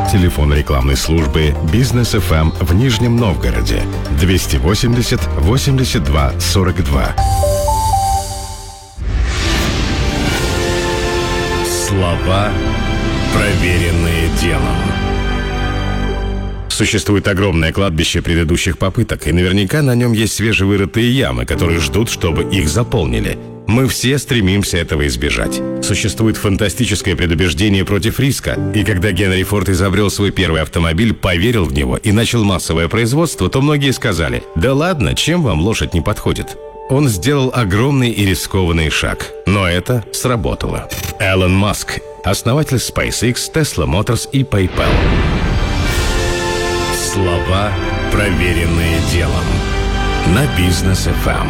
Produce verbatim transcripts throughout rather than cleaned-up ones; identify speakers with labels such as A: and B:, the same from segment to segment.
A: Телефон рекламной службы «Бизнес эф эм» в Нижнем Новгороде двести восемьдесят восемьдесят два сорок два. Слова, проверенные делом. Существует огромное кладбище предыдущих попыток, и наверняка на нем есть свежевырытые ямы, которые ждут, чтобы их заполнили. Мы все стремимся этого избежать. Существует фантастическое предубеждение против риска, и когда Генри Форд изобрел свой первый автомобиль, поверил в него и начал массовое производство, то многие сказали: «Да ладно, чем вам лошадь не подходит?» Он сделал огромный и рискованный шаг, но это сработало. Элон Маск, основатель SpaceX, Tesla Motors и PayPal. Слова, проверенные делом. На Бизнес эф эм.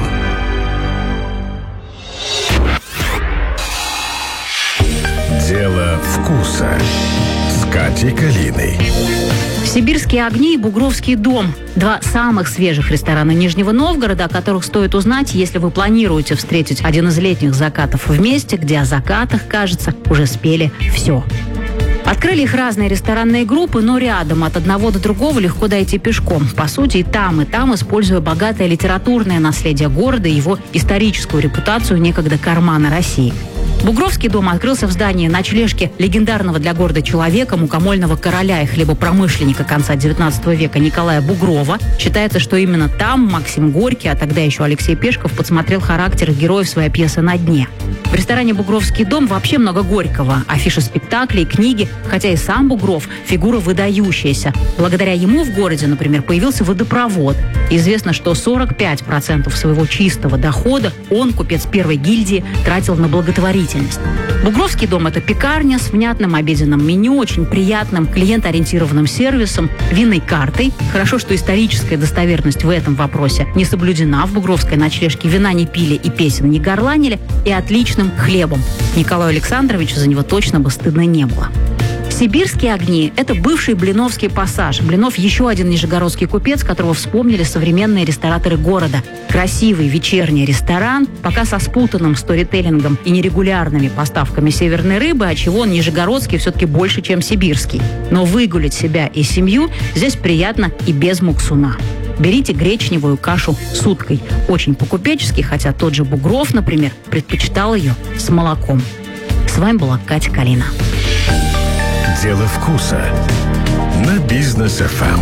A: Дело вкуса с Катей Калиной.
B: «Сибирские огни» и «Бугровский дом» – два самых свежих ресторана Нижнего Новгорода, о которых стоит узнать, если вы планируете встретить один из летних закатов в месте, где о закатах, кажется, уже спели все. Открыли их разные ресторанные группы, но рядом от одного до другого легко дойти пешком. По сути, и там, и там, используя богатое литературное наследие города и его историческую репутацию некогда кармана России. Бугровский дом открылся в здании ночлежки легендарного для города человека, мукомольного короля и хлебопромышленника конца девятнадцатого века Николая Бугрова. Считается, что именно там Максим Горький, а тогда еще Алексей Пешков, подсмотрел характеры героев своей пьесы «На дне». В ресторане «Бугровский дом» вообще много Горького, афиши спектаклей, книги, хотя и сам Бугров – фигура выдающаяся. Благодаря ему в городе, например, появился водопровод. Известно, что сорок пять процентов своего чистого дохода он, купец первой гильдии, тратил на благотворительность. Бугровский дом – это пекарня с внятным обеденным меню, очень приятным клиент-ориентированным сервисом, винной картой. Хорошо, что историческая достоверность в этом вопросе не соблюдена. В бугровской ночлежке вина не пили и песен не горланили, и отличным хлебом. Николаю Александровичу за него точно бы стыдно не было. «Сибирские огни» – это бывший Блиновский пассаж. Блинов – еще один нижегородский купец, которого вспомнили современные рестораторы города. Красивый вечерний ресторан, пока со спутанным сторителлингом и нерегулярными поставками северной рыбы, отчего он нижегородский все-таки больше, чем сибирский. Но выгулять себя и семью здесь приятно и без муксуна. Берите гречневую кашу с уткой. Очень по-купечески, хотя тот же Бугров, например, предпочитал ее с молоком. С вами была Катя Калина.
A: Дело вкуса на Бизнес эф эм.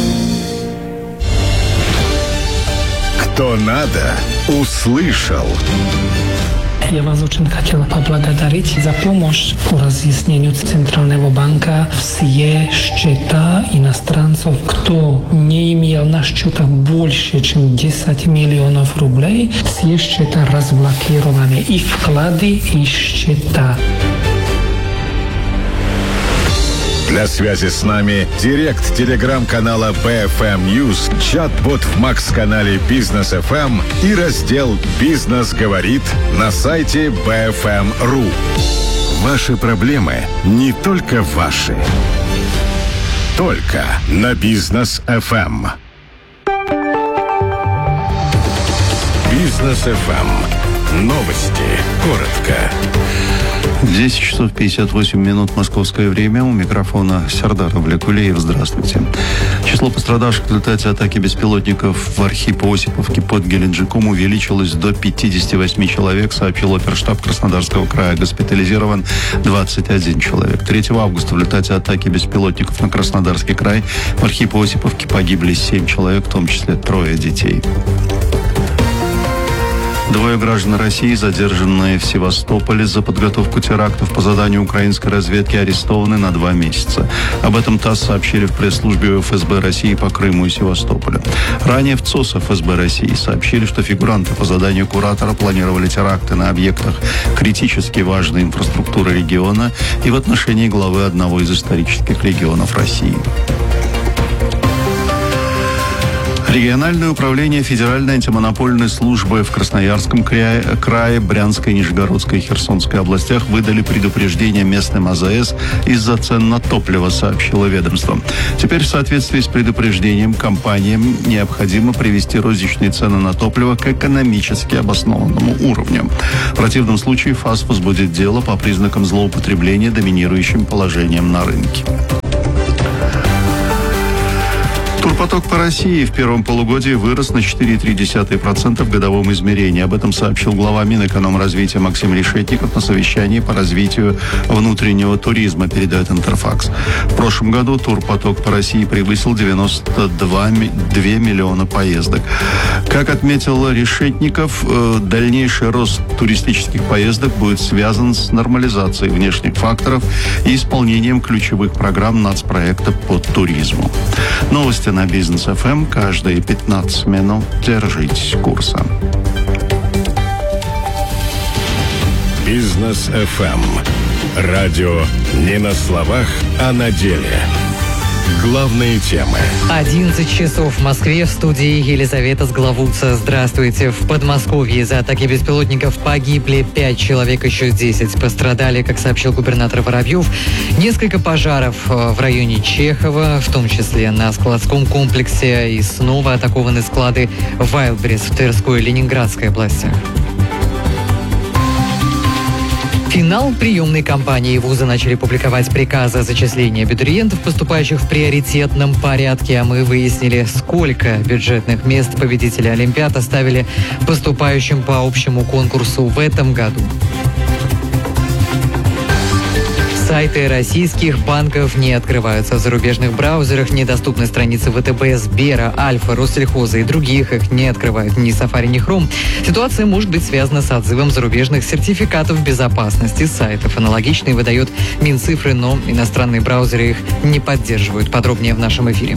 A: Кто надо, услышал.
C: Я вас очень хотела поблагодарить за помощь по разъяснению Центрального банка. Все счета иностранцев, кто не имел на счетах больше, чем десять миллионов рублей, все счета разблокированы. И вклады, и счета.
A: Для связи с нами директ телеграм-канала би эф эм News, чат-бот в Макс-канале Бизнес эф эм и раздел «Бизнес говорит» на сайте би эф эм точка ру. Ваши проблемы не только ваши. Только на Бизнес эф эм. Бизнес эф эм. Новости. Коротко.
D: десять часов пятьдесят восемь минут московское время. У микрофона Сардар Авлякулеев. Здравствуйте. Число пострадавших в результате атаки беспилотников в Архип-Осиповке под Геленджиком увеличилось до пятьдесят восемь человек, сообщил оперштаб Краснодарского края. Госпитализирован двадцать один человек. третьего августа в результате атаки беспилотников на Краснодарский край в Архип-Осиповке погибли семь человек, в том числе трое детей. Двое граждан России, задержанные в Севастополе за подготовку терактов по заданию украинской разведки, арестованы на два месяца. Об этом ТАСС сообщили в пресс-службе эф эс бэ России по Крыму и Севастополю. Ранее в ЦОС эф эс бэ России сообщили, что фигуранты по заданию куратора планировали теракты на объектах критически важной инфраструктуры региона и в отношении главы одного из исторических регионов России. Региональное управление Федеральной антимонопольной службы в Красноярском крае, крае, Брянской, Нижегородской и Херсонской областях выдали предупреждение местным а зэ эс из-за цен на топливо, сообщило ведомство. Теперь в соответствии с предупреждением компаниям необходимо привести розничные цены на топливо к экономически обоснованному уровню. В противном случае ФАС возбудит дело по признакам злоупотребления доминирующим положением на рынке. Турпоток по России в первом полугодии вырос на четыре целых три десятых процента в годовом измерении. Об этом сообщил глава Минэкономразвития Максим Решетников на совещании по развитию внутреннего туризма, передает Интерфакс. В прошлом году турпоток по России превысил девяносто два миллиона поездок. Как отметил Решетников, дальнейший рост туристических поездок будет связан с нормализацией внешних факторов и исполнением ключевых программ нацпроекта по туризму. Новости на Бизнес эф эм каждые пятнадцать минут. Держитесь курса.
A: Бизнес эф эм. Радио не на словах, а на деле. Главные темы.
E: одиннадцать часов в Москве. В студии Елизавета Сглавутца. Здравствуйте. В Подмосковье из-за атаки беспилотников погибли пять человек, еще десять пострадали, как сообщил губернатор Воробьев. Несколько пожаров в районе Чехова, в том числе на складском комплексе. И снова атакованы склады Wildberries в Тверской и Ленинградской областях. Финал приемной кампании. Вузы начали публиковать приказы о зачислении абитуриентов, поступающих в приоритетном порядке. А мы выяснили, сколько бюджетных мест победители Олимпиад оставили поступающим по общему конкурсу в этом году. Сайты российских банков не открываются в зарубежных браузерах. Недоступны страницы вэ тэ бэ, Сбера, Альфа, Россельхоза и других. Их не открывают ни Safari, ни Chrome. Ситуация может быть связана с отзывом зарубежных сертификатов безопасности сайтов. Аналогичные выдает Минцифры, но иностранные браузеры их не поддерживают. Подробнее в нашем эфире.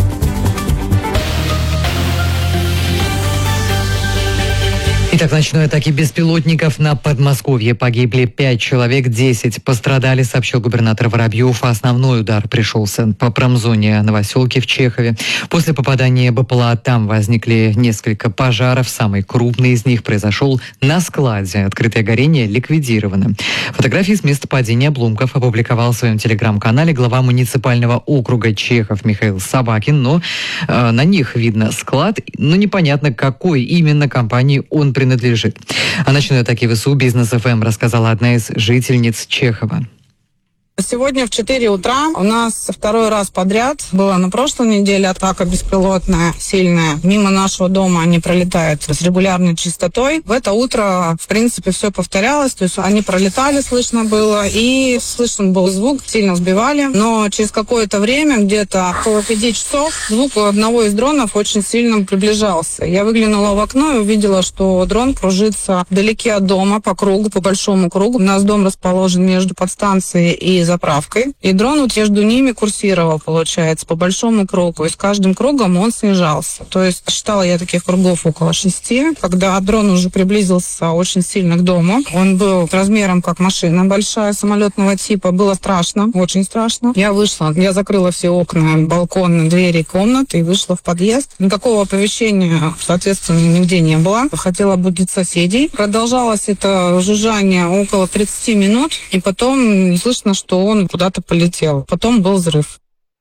E: Итак, в ночной атаке беспилотников на Подмосковье погибли пять человек, десять пострадали, сообщил губернатор Воробьев. Основной удар пришелся по промзоне Новоселки в Чехове. После попадания БПЛА там возникли несколько пожаров. Самый крупный из них произошел на складе. Открытое горение ликвидировано. Фотографии с места падения обломков опубликовал в своем телеграм-канале глава муниципального округа Чехов Михаил Собакин. Но э, на них видно склад, но непонятно, какой именно компании он принадлежит. принадлежит. О ночной атаке ВСУ Бизнес эф эм рассказала одна из жительниц Чехова.
F: Сегодня в четыре утра у нас второй раз подряд была на прошлой неделе атака беспилотная, сильная. Мимо нашего дома они пролетают с регулярной частотой. В это утро, в принципе, все повторялось. То есть они пролетали, слышно было, и слышен был звук, сильно сбивали. Но через какое-то время, где-то около пяти часов, звук одного из дронов очень сильно приближался. Я выглянула в окно и увидела, что дрон кружится вдалеке от дома по кругу, по большому кругу. У нас дом расположен между подстанцией и заправкой. И дрон вот между ними курсировал, получается, по большому кругу. И с каждым кругом он снижался. То есть считала я таких кругов около шести. Когда дрон уже приблизился очень сильно к дому, он был размером как машина большая, самолетного типа. Было страшно, очень страшно. Я вышла, я закрыла все окна, балконы, двери комнаты и вышла в подъезд. Никакого оповещения, соответственно, нигде не было. Хотела будить соседей. Продолжалось это жужжание около тридцати минут. И потом слышно, что он куда-то полетел. Потом был взрыв.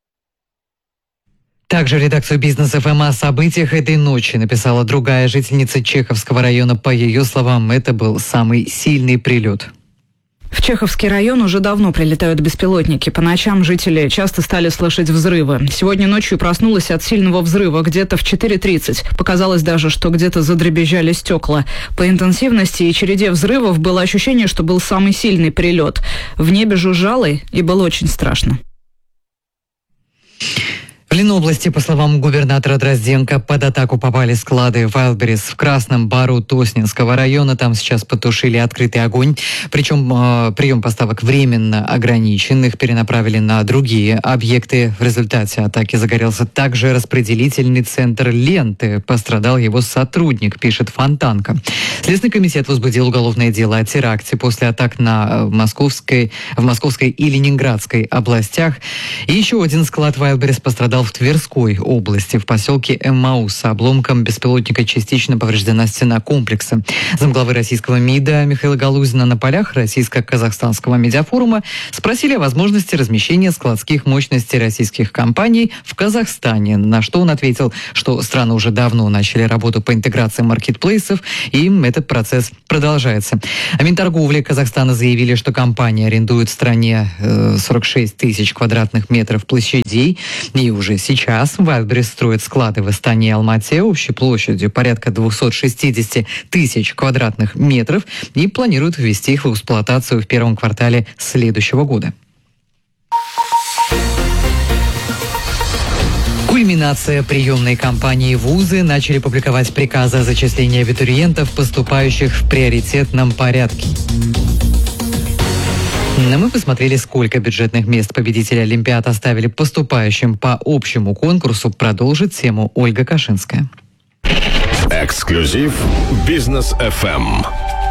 E: Также редакцию Бизнес эф эм о событиях этой ночи написала другая жительница Чеховского района. По ее словам, это был самый сильный прилет.
G: В Чеховский район уже давно прилетают беспилотники. По ночам жители часто стали слышать взрывы. Сегодня ночью проснулась от сильного взрыва где-то в четыре тридцать. Показалось даже, что где-то задребезжали стекла. По интенсивности и череде взрывов было ощущение, что был самый сильный прилет. В небе жужжало и было очень страшно.
E: В Ленобласти, по словам губернатора Дрозденко, под атаку попали склады Wildberries в Красном Бару Тоснинского района. Там сейчас потушили открытый огонь. Причем э, прием поставок временно ограничен. Их перенаправили на другие объекты. В результате атаки загорелся также распределительный центр ленты. Пострадал его сотрудник, пишет Фонтанка. Следственный комитет возбудил уголовное дело о теракте после атак на Московской, в Московской и Ленинградской областях. И еще один склад Wildberries пострадал в Тверской области, в поселке Эммаус. Обломком беспилотника частично повреждена стена комплекса. Замглавы российского МИДа Михаила Галузина на полях российско-казахстанского медиафорума спросили о возможности размещения складских мощностей российских компаний в Казахстане, на что он ответил, что страны уже давно начали работу по интеграции маркетплейсов, и этот процесс продолжается. О Минторговле Казахстана заявили, что компания арендует в стране сорок шесть тысяч квадратных метров площадей и уже Уже сейчас Wildberries строит склады в Астане и Алмате общей площадью порядка двести шестьдесят тысяч квадратных метров и планирует ввести их в эксплуатацию в первом квартале следующего года. Кульминация приемной кампании. Вузы начали публиковать приказы о зачислении абитуриентов, поступающих в приоритетном порядке. Но мы посмотрели, сколько бюджетных мест победителей Олимпиад оставили поступающим по общему конкурсу. Продолжит тему Ольга Кашинская.
A: Эксклюзив Бизнес эф эм.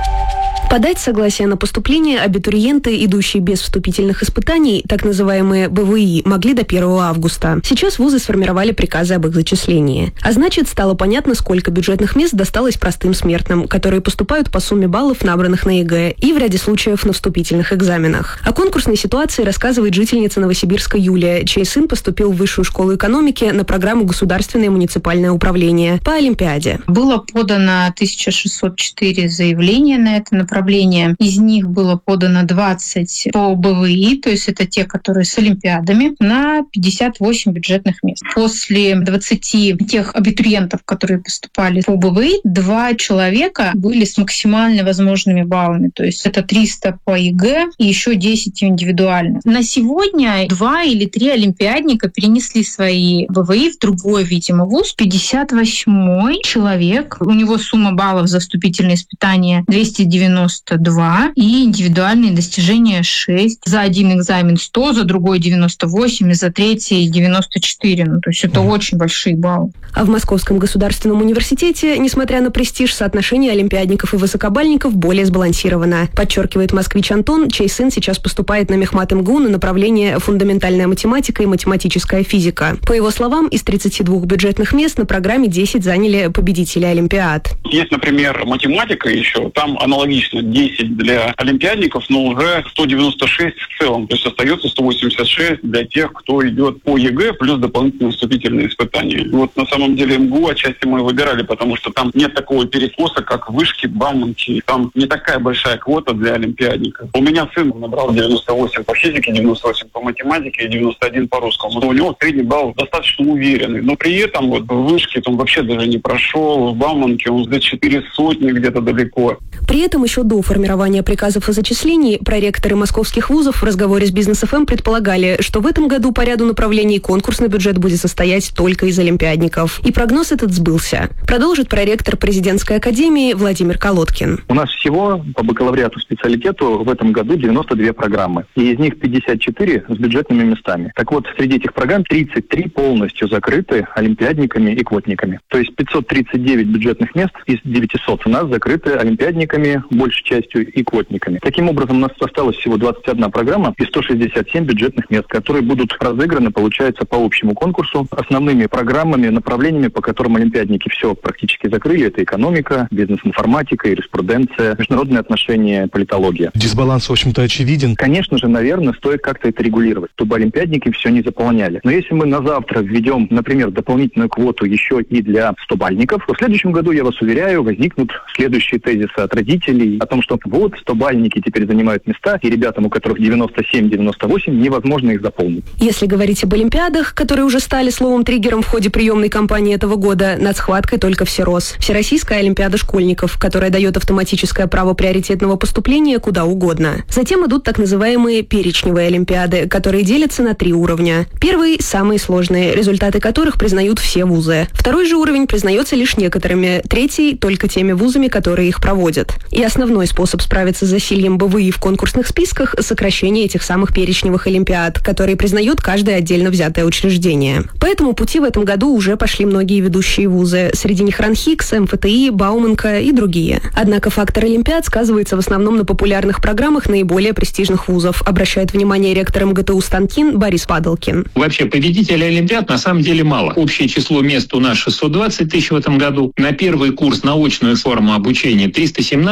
H: Подать согласие на поступление абитуриенты, идущие без вступительных испытаний, так называемые бэ вэ и, могли до первого августа. Сейчас вузы сформировали приказы об их зачислении. А значит, стало понятно, сколько бюджетных мест досталось простым смертным, которые поступают по сумме баллов, набранных на ЕГЭ, и в ряде случаев на вступительных экзаменах. О конкурсной ситуации рассказывает жительница Новосибирска Юлия, чей сын поступил в Высшую школу экономики на программу «Государственное муниципальное управление» по Олимпиаде.
I: Было подано тысяча шестьсот четыре заявления на это направление. Из них было подано двадцать по бэ вэ и, то есть это те, которые с олимпиадами, на пятьдесят восемь бюджетных мест. После двадцати тех абитуриентов, которые поступали по бэ вэ и, два человека были с максимально возможными баллами, то есть это триста по ЕГЭ и еще десять индивидуально. На сегодня два или три олимпиадника перенесли свои бэ вэ и в другой, видимо, вуз. пятьдесят восьмой человек, у него сумма баллов за вступительные испытания двести девяносто два и индивидуальные достижения шесть. За один экзамен сто, за другой девяносто восемь и за третий девяносто четыре. Ну, то есть это очень большие баллы.
H: А в Московском государственном университете, несмотря на престиж, соотношение олимпиадников и высокобальников более сбалансировано, подчеркивает москвич Антон, чей сын сейчас поступает на мехмат эм гэ у на направление фундаментальная математика и математическая физика. По его словам, из тридцати двух бюджетных мест на программе десять заняли победители олимпиад.
J: Есть, например, математика еще, там аналогично десять для олимпиадников, но уже сто девяносто шесть в целом. То есть остается сто восемьдесят шесть для тех, кто идет по ЕГЭ, плюс дополнительные вступительные испытания. Вот на самом деле эм гэ у отчасти мы выбирали, потому что там нет такого перекоса, как в Вышке, Бауманке. Там не такая большая квота для олимпиадников. У меня сын набрал девяносто восемь по физике, девяносто восемь по математике и девяносто один по русскому. Но у него средний балл достаточно уверенный. Но при этом вот в Вышке он вообще даже не прошел, в Бауманке он за четыре сотни где-то далеко.
H: При этом еще до формирования приказов о зачислении проректоры московских вузов в разговоре с Бизнес эф эм предполагали, что в этом году по ряду направлений конкурсный бюджет будет состоять только из олимпиадников. И прогноз этот сбылся. Продолжит проректор президентской академии Владимир Колодкин.
K: У нас всего по бакалавриату специалитету в этом году девяносто две программы. И из них пятьдесят четыре с бюджетными местами. Так вот, среди этих программ тридцать три полностью закрыты олимпиадниками и квотниками. То есть пятьсот тридцать девять бюджетных мест из девятисот у нас закрыты олимпиадниками, большей частью, и квотниками. Таким образом, у нас осталось всего двадцать одна программа и сто шестьдесят семь бюджетных мест, которые будут разыграны, получается, по общему конкурсу. Основными программами, направлениями, по которым олимпиадники все практически закрыли, это экономика, бизнес-информатика, юриспруденция, международные отношения, политология.
L: Дисбаланс, в общем-то, очевиден.
K: Конечно же, наверное, стоит как-то это регулировать, чтобы олимпиадники все не заполняли. Но если мы на завтра введем, например, дополнительную квоту еще и для стобальников, то в следующем году, я вас уверяю, возникнут следующие тезисы от родителей о том, что вот стобальники теперь занимают места, и ребятам, у которых девяносто семь - девяносто восемь, невозможно их заполнить.
H: Если говорить об олимпиадах, которые уже стали словом-триггером в ходе приемной кампании этого года, над схваткой только всерос. Всероссийская олимпиада школьников, которая дает автоматическое право приоритетного поступления куда угодно. Затем идут так называемые перечневые олимпиады, которые делятся на три уровня. Первый – самые сложные, результаты которых признают все вузы. Второй же уровень признается лишь некоторыми, третий – только теми вузами, которые их проводят. И основной способ справиться с засильем бэ вэ и в конкурсных списках – сокращение этих самых перечневых олимпиад, которые признает каждое отдельно взятое учреждение. По этому пути в этом году уже пошли многие ведущие вузы. Среди них РАНХИКС, эм эф тэ и, Бауманка и другие. Однако фактор олимпиад сказывается в основном на популярных программах наиболее престижных вузов, обращает внимание ректор эм гэ тэ у Станкин Борис Падалкин.
M: Вообще победителей олимпиад на самом деле мало. Общее число мест у нас шестьсот двадцать тысяч в этом году. На первый курс на очную форму обучения триста семнадцать тысяч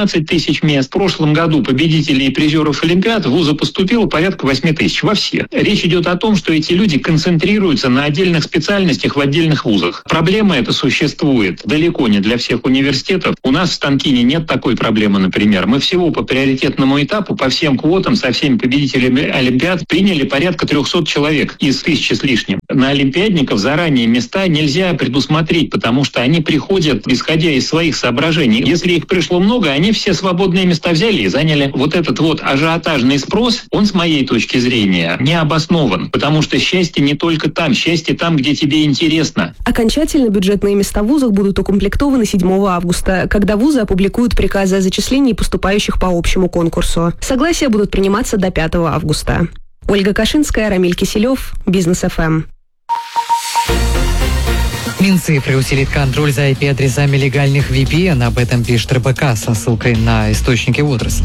M: тысяч мест. В прошлом году победителей и призеров Олимпиад в вузы поступило порядка восемь тысяч, во все. Речь идет о том, что эти люди концентрируются на отдельных специальностях в отдельных вузах. Проблема эта существует далеко не для всех университетов. У нас в Станкине нет такой проблемы, например. Мы всего по приоритетному этапу, по всем квотам, со всеми победителями Олимпиад приняли порядка трехсот человек из тысячи с лишним. На олимпиадников заранее места нельзя предусмотреть, потому что они приходят, исходя из своих соображений. Если их пришло много, они все свободные места взяли и заняли. Вот этот вот ажиотажный спрос, он с моей точки зрения не обоснован, потому что счастье не только там, счастье там, где тебе интересно.
H: Окончательно бюджетные места в вузах будут укомплектованы седьмого августа, когда вузы опубликуют приказы о зачислении поступающих по общему конкурсу. Согласия будут приниматься до пятого августа. Ольга Кашинская, Рамиль Киселев, Бизнес эф эм.
E: Минцифры усилит контроль за ай пи-адресами легальных ви пи эн. Об этом пишет эр бэ ка со ссылкой на источники в отрасли.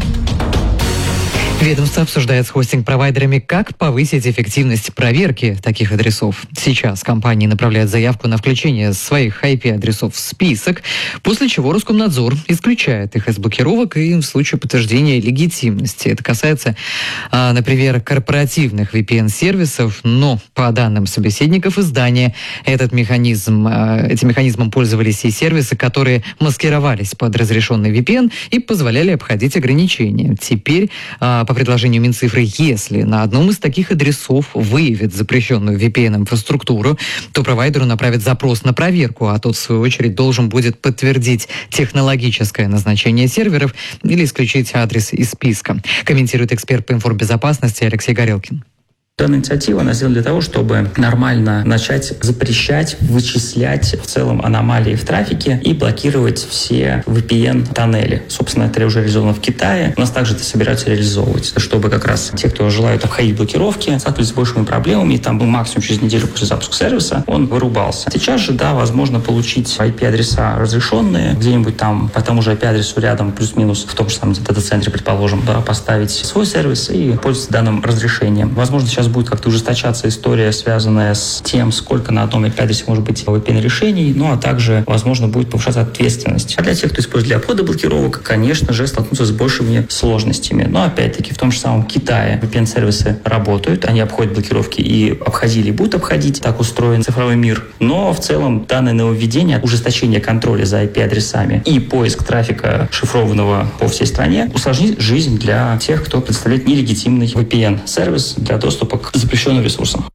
E: Ведомство обсуждает с хостинг-провайдерами, как повысить эффективность проверки таких адресов. Сейчас компании направляют заявку на включение своих ай пи-адресов в список, после чего Роскомнадзор исключает их из блокировок и в случае подтверждения легитимности. Это касается, например, корпоративных ви пи эн-сервисов, но по данным собеседников издания, этот механизм, этим механизмом пользовались и сервисы, которые маскировались под разрешенный ви пи эн и позволяли обходить ограничения. Теперь по предложению Минцифры, если на одном из таких адресов выявит запрещенную ви пи эн-инфраструктуру, то провайдеру направит запрос на проверку, а тот, в свою очередь, должен будет подтвердить технологическое назначение серверов или исключить адрес из списка. Комментирует эксперт по информбезопасности Алексей Горелкин.
N: Данная инициатива, она сделана для того, чтобы нормально начать запрещать, вычислять в целом аномалии в трафике и блокировать все ви пи эн-тоннели. Собственно, это уже реализовано в Китае. У нас также это собираются реализовывать, чтобы как раз те, кто желают обходить блокировки, сталкивались с большими проблемами, и там был максимум через неделю после запуска сервиса, он вырубался. Сейчас же, да, возможно получить ай пи-адреса разрешенные, где-нибудь там по тому же ай пи-адресу рядом, плюс-минус, в том же самом дата-центре, предположим, да, поставить свой сервис и пользоваться данным разрешением. Возможно, сейчас будет как-то ужесточаться история, связанная с тем, сколько на одном ай пи-адресе может быть ви пи эн-решений, ну а также, возможно, будет повышаться ответственность. А для тех, кто использует для обхода блокировок, конечно же, столкнутся с большими сложностями. Но опять-таки в том же самом Китае ви пи эн-сервисы работают, они обходят блокировки и обходили, и будут обходить, так устроен цифровой мир. Но в целом данное нововведение, ужесточение контроля за ай пи-адресами и поиск трафика шифрованного по всей стране усложнит жизнь для тех, кто представляет нелегитимный ви пи эн-сервис для доступа к запрещенным ресурсам.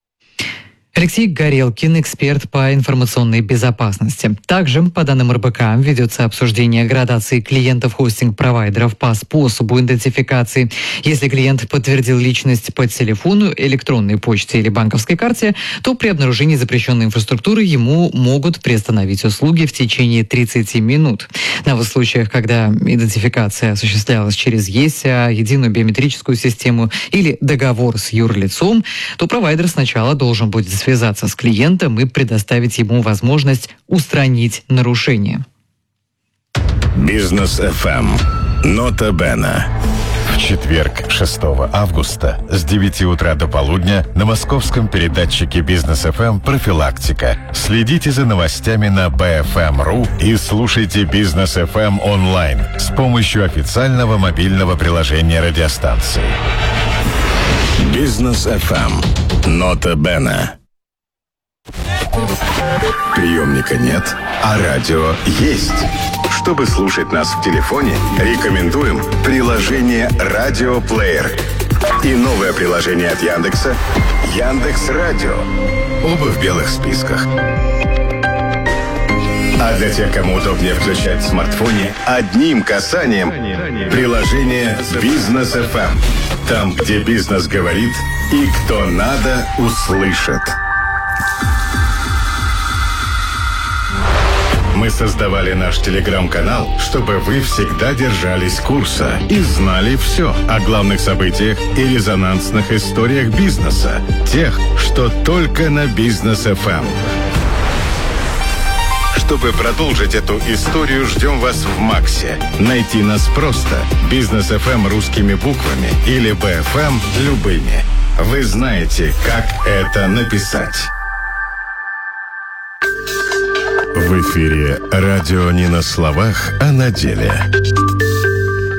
E: Алексей Горелкин, эксперт по информационной безопасности. Также, по данным эр бэ ка, ведется обсуждение градации клиентов хостинг-провайдеров по способу идентификации. Если клиент подтвердил личность по телефону, электронной почте или банковской карте, то при обнаружении запрещенной инфраструктуры ему могут приостановить услуги в течение тридцати минут. На вот случаях, когда идентификация осуществлялась через ЕСЯ, единую биометрическую систему или договор с юрлицом, то провайдер сначала должен будет связаться с клиентом и предоставить ему возможность устранить нарушение.
A: Бизнес эф эм. Нота Бена. В четверг, шестого августа, с девяти утра до полудня на московском передатчике Бизнес эф эм «Профилактика». Следите за новостями на би эф эм точка ру и слушайте Бизнес эф эм онлайн с помощью официального мобильного приложения радиостанции. Бизнес эф эм. Нота Бена. Приемника нет, а радио есть. Чтобы слушать нас в телефоне, рекомендуем приложение «Радиоплеер» и новое приложение от Яндекса «Яндекс.Радио». Оба в белых списках. А для тех, кому удобнее включать в смартфоне, одним касанием приложение «Бизнес эф эм». Там, где бизнес говорит и кто надо, услышит. Мы создавали наш телеграм-канал, чтобы вы всегда держались курса и знали все о главных событиях и резонансных историях бизнеса. Тех, что только на Бизнес эф эм. Чтобы продолжить эту историю, ждем вас в Максе. Найти нас просто. Бизнес эф эм русскими буквами или би эф эм любыми. Вы знаете, как это написать. В эфире радио не на словах, а на деле.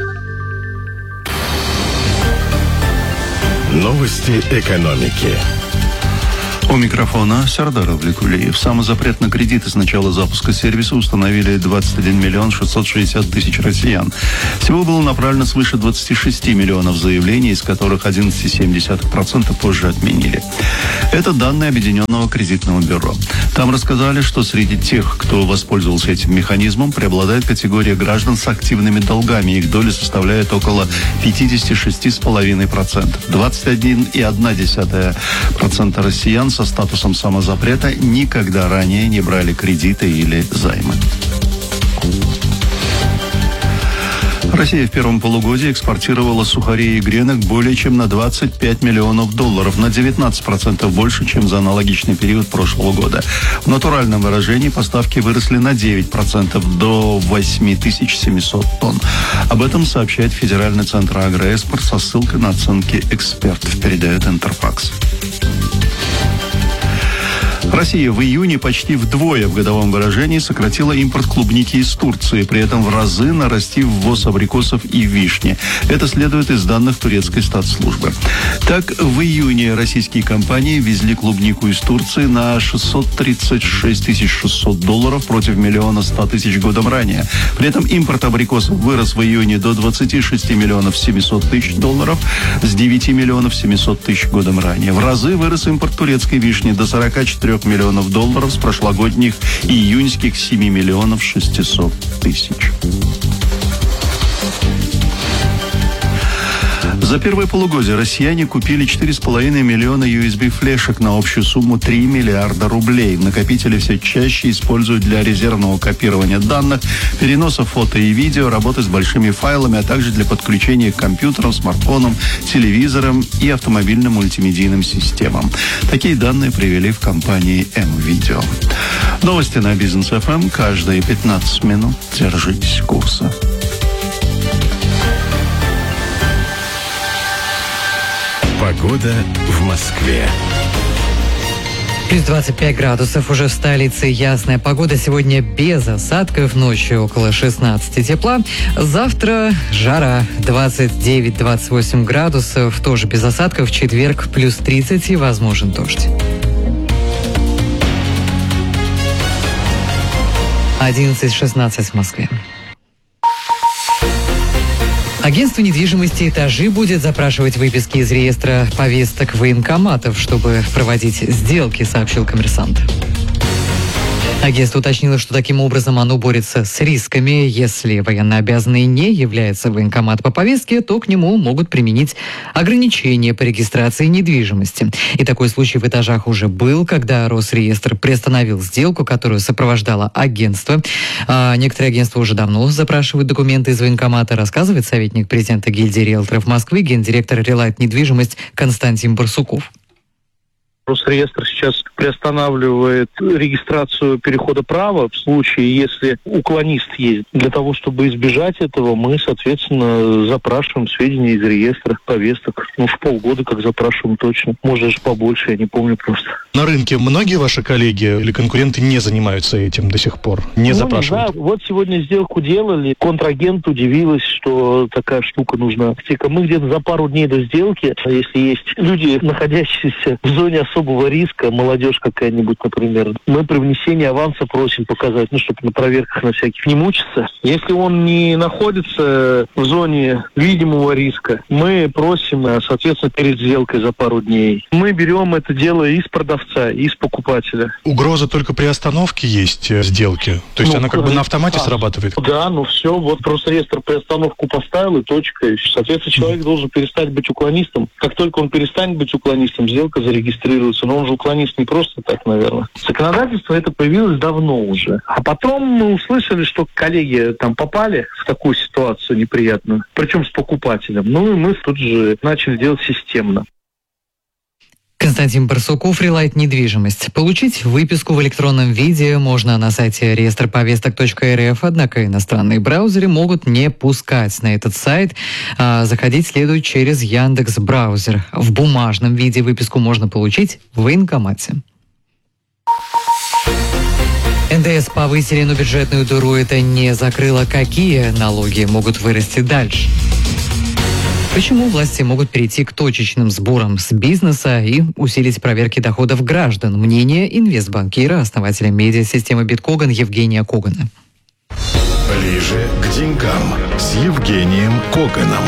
A: Новости экономики.
D: У микрофона Сардар Авликулиев. Самозапрет на кредиты с начала запуска сервиса установили двадцать один миллион шестьсот шестьдесят тысяч россиян. Всего было направлено свыше двадцати шести миллионов заявлений, из которых одиннадцать целых семь десятых процента позже отменили. Это данные Объединенного кредитного бюро. Там рассказали, что среди тех, кто воспользовался этим механизмом, преобладает категория граждан с активными долгами. Их доля составляет около пятьдесят шесть целых пять десятых процента. двадцать один целых одна десятая процента россиян со статусом самозапрета никогда ранее не брали кредиты или займы. Россия в первом полугодии экспортировала сухарей и гренок более чем на двадцать пять миллионов долларов, на девятнадцать процентов больше, чем за аналогичный период прошлого года. В натуральном выражении поставки выросли на девять процентов до восемь тысяч семьсот тонн. Об этом сообщает Федеральный центр агроэкспорт со ссылкой на оценки экспертов, передает Интерфакс. Россия в июне почти вдвое в годовом выражении сократила импорт клубники из Турции, при этом в разы нарастив ввоз абрикосов и вишни. Это следует из данных турецкой статслужбы. Так, в июне российские компании везли клубнику из Турции на шестьсот тридцать шесть тысяч шестьсот долларов против миллиона ста тысяч годом ранее. При этом импорт абрикосов вырос в июне до двадцати шести миллионов семисот тысяч долларов с девяти миллионов семисот тысяч годом ранее. В разы вырос импорт турецкой вишни до сорока четырёх миллионов долларов с прошлогодних июньских семи миллионов шестисот тысяч. За первое полугодие россияне купили четыре с половиной миллиона ю эс би-флешек на общую сумму три миллиарда рублей. Накопители все чаще используют для резервного копирования данных, переноса фото и видео, работы с большими файлами, а также для подключения к компьютерам, смартфонам, телевизорам и автомобильным мультимедийным системам. Такие данные привели в компании М-Видео. Новости на Бизнес эф эм каждые пятнадцать минут. Держитесь курса.
A: Погода в Москве.
E: Плюс двадцать пять градусов уже в столице. Ясная погода. Сегодня без осадков. Ночью около шестнадцати тепла. Завтра жара. двадцать девять - двадцать восемь градусов. Тоже без осадков. В четверг плюс тридцать и возможен дождь. одиннадцать шестнадцать в Москве. Агентство недвижимости «Этажи» будет запрашивать выписки из реестра повесток военкоматов, чтобы проводить сделки, сообщил «Коммерсант». Агентство уточнило, что таким образом оно борется с рисками. Если военнообязанный не является военкомат по повестке, то к нему могут применить ограничения по регистрации недвижимости. И такой случай в «Этажах» уже был, когда Росреестр приостановил сделку, которую сопровождало агентство. А некоторые агентства уже давно запрашивают документы из военкомата, рассказывает советник президента гильдии риэлторов Москвы, гендиректор «Релайт Недвижимость» Константин Барсуков.
O: Росреестр сейчас приостанавливает регистрацию перехода права в случае, если уклонист есть. Для того, чтобы избежать этого, мы, соответственно, запрашиваем сведения из реестра повесток. Ну, уж полгода как запрашиваем точно. Может, даже побольше, я не помню просто.
L: На рынке многие ваши коллеги или конкуренты не занимаются этим до сих пор? Не
O: ну,
L: запрашивают?
O: Не знаю. Вот сегодня сделку делали. Контрагент удивилась, что такая штука нужна. Мы где-то за пару дней до сделки, если есть люди, находящиеся в зоне особого риска, молодежь какая-нибудь, например, мы при внесении аванса просим показать, ну, чтобы на проверках на всяких не мучиться. Если он не находится в зоне видимого риска, мы просим, соответственно, перед сделкой за пару дней. Мы берем это дело из продавца, из покупателя.
L: Угроза только при остановке есть сделки? То есть ну, она как бы на автомате а, срабатывает?
O: Да, ну все, вот просто реестр приостановку поставил и точка. И, соответственно, человек mm. должен перестать быть уклонистом. Как только он перестанет быть уклонистом, сделка зарегистрируется. Но он же уклонист не просто так, наверное. Законодательство это появилось давно уже. А потом мы услышали, что коллеги там попали в такую ситуацию неприятную, причем с покупателем. Ну и мы тут же начали делать системно.
E: Константин Барсуков, «Релайт Недвижимость». Получить выписку в электронном виде можно на сайте реестр повесток точка эр эф, однако иностранные браузеры могут не пускать на этот сайт. А заходить следует через Яндекс.Браузер. В бумажном виде выписку можно получить в военкомате. эн дэ эс повысили, но бюджетную дыру это не закрыло. Какие налоги могут вырасти дальше? Почему власти могут перейти к точечным сборам с бизнеса и усилить проверки доходов граждан? Мнение инвестбанкира, основателя медиасистемы Биткоган Евгения Когана.
P: Ближе к деньгам с Евгением Коганом.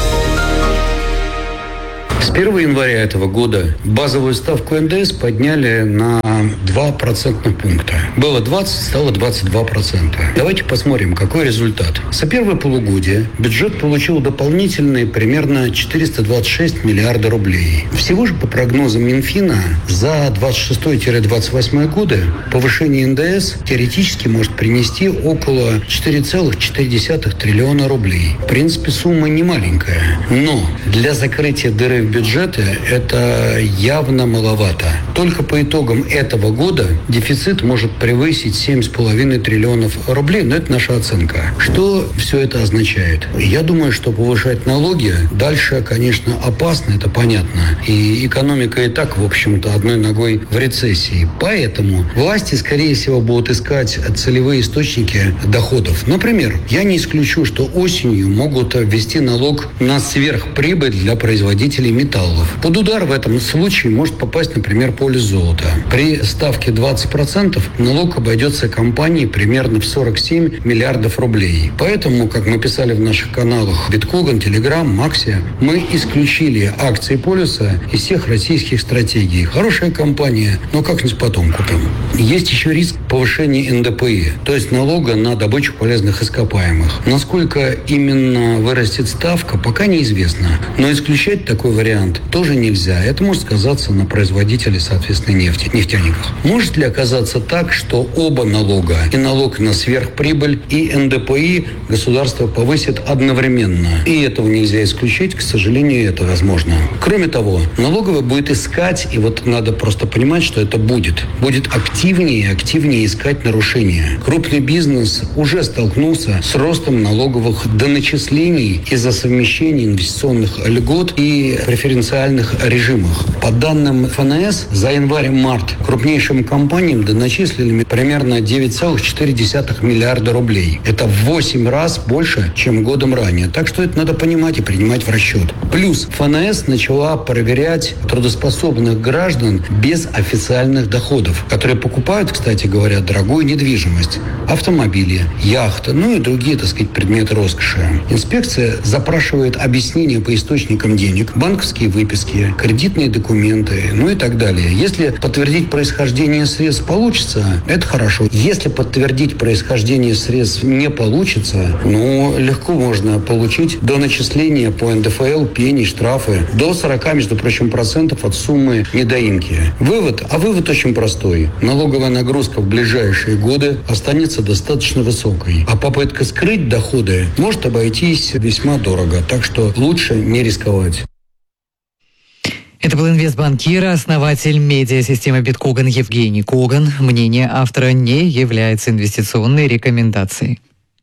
Q: С первого января этого года базовую ставку эн дэ эс подняли на два процентных пункта. Было двадцать, стало двадцать два процента. Давайте посмотрим, какой результат. За первое полугодие бюджет получил дополнительные примерно четыреста двадцать шесть миллиарда рублей. Всего же по прогнозам Минфина за двадцать шестой — двадцать восьмой годы повышение эн дэ эс теоретически может принести около четыре целых четыре десятых триллиона рублей. В принципе, сумма не маленькая. Но для закрытия дыры в бюджете это явно маловато. Только по итогам этого года дефицит может превысить семь с половиной триллионов рублей, но это наша оценка. Что все это означает? Я думаю, что повышать налоги дальше, конечно, опасно, это понятно. И экономика и так, в общем-то, одной ногой в рецессии. Поэтому власти, скорее всего, будут искать целевые источники доходов. Например, я не исключу, что осенью могут ввести налог на сверхприбыль для производителей металлов. Под удар в этом случае может попасть, например, полис золота. При ставке двадцать процентов налог обойдется компании примерно в сорок семь миллиардов рублей. Поэтому, как мы писали в наших каналах Биткоган, Телеграм, Максия, мы исключили акции полиса из всех российских стратегий. Хорошая компания, но как-нибудь потом купим. Есть еще риск повышения эн дэ пэ и, то есть налога на добычу полезных ископаемых. Насколько именно вырастет ставка, пока неизвестно. Но исключать такой вариант тоже нельзя. Это может сказаться на производителей, соответственно, нефти, нефтяниках. Может ли оказаться так, что оба налога, и налог на сверхприбыль, и эн дэ пэ и государство повысит одновременно? И этого нельзя исключить, к сожалению, это возможно. Кроме того, налоговая будет искать, и вот надо просто понимать, что это будет, будет активнее и активнее искать нарушения. Крупный бизнес уже столкнулся с ростом налоговых доначислений из-за совмещения инвестиционных льгот и преференциальных режимах. По данным эф эн эс, за январь-март крупнейшим компаниям доначислили примерно девять целых четыре десятых миллиарда рублей. Это в восемь раз больше, чем годом ранее. Так что это надо понимать и принимать в расчет. Плюс эф эн эс начала проверять трудоспособных граждан без официальных доходов, которые покупают, кстати говоря, дорогую недвижимость, автомобили, яхты, ну и другие, так сказать, предметы роскоши. Инспекция запрашивает объяснения по источникам денег, банковские выписки, кредитные документы, ну и так далее. Если подтвердить происхождение средств получится, это хорошо. Если подтвердить происхождение средств не получится, ну, легко можно получить до начисления по эн дэ эф эл, пени, штрафы до сорок, между прочим, процентов от суммы недоимки. Вывод? А вывод очень простой. Налоговая нагрузка в ближайшие годы останется достаточно высокой. А попытка скрыть доходы может обойтись весьма дорого. Так что лучше не рисковать.
E: Это был инвестбанкир, основатель медиасистемы Биткоган Евгений Коган. Мнение автора не является инвестиционной рекомендацией.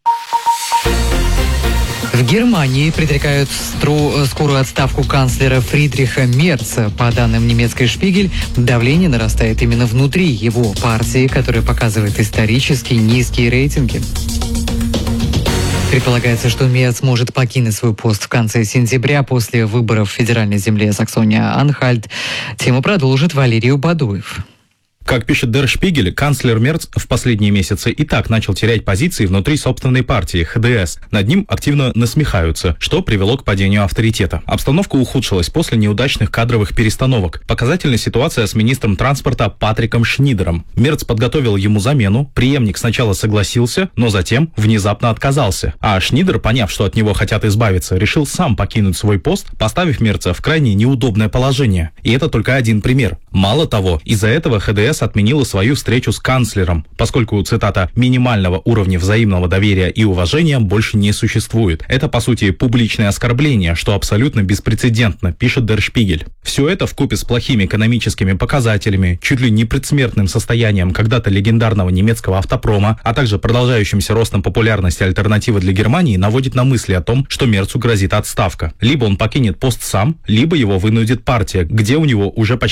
E: В Германии предрекают стру, скорую отставку канцлера Фридриха Мерца. По данным немецкой «Шпигель», давление нарастает именно внутри его партии, которая показывает исторически низкие рейтинги. Предполагается, что Мерц может покинуть свой пост в конце сентября после выборов в федеральной земле Саксония-Анхальт. Тему продолжит Валерий Бадуев.
R: Как пишет Der Spiegel, канцлер Мерц в последние месяцы и так начал терять позиции внутри собственной партии ха дэ эс. Над ним активно насмехаются, что привело к падению авторитета. Обстановка ухудшилась после неудачных кадровых перестановок. Показательна ситуация с министром транспорта Патриком Шнидером. Мерц подготовил ему замену, преемник сначала согласился, но затем внезапно отказался. А Шнидер, поняв, что от него хотят избавиться, решил сам покинуть свой пост, поставив Мерца в крайне неудобное положение. И это только один пример. Мало того, из-за этого ха дэ эс отменила свою встречу с канцлером, поскольку, цитата, «минимального уровня взаимного доверия и уважения больше не существует». Это, по сути, публичное оскорбление, что абсолютно беспрецедентно, пишет Der Spiegel. Все это вкупе с плохими экономическими показателями, чуть ли не предсмертным состоянием когда-то легендарного немецкого автопрома, а также продолжающимся ростом популярности альтернативы для Германии, наводит на мысли о том, что Мерцу грозит отставка. Либо он покинет пост сам, либо его вынудит партия, где у него уже почти не осталось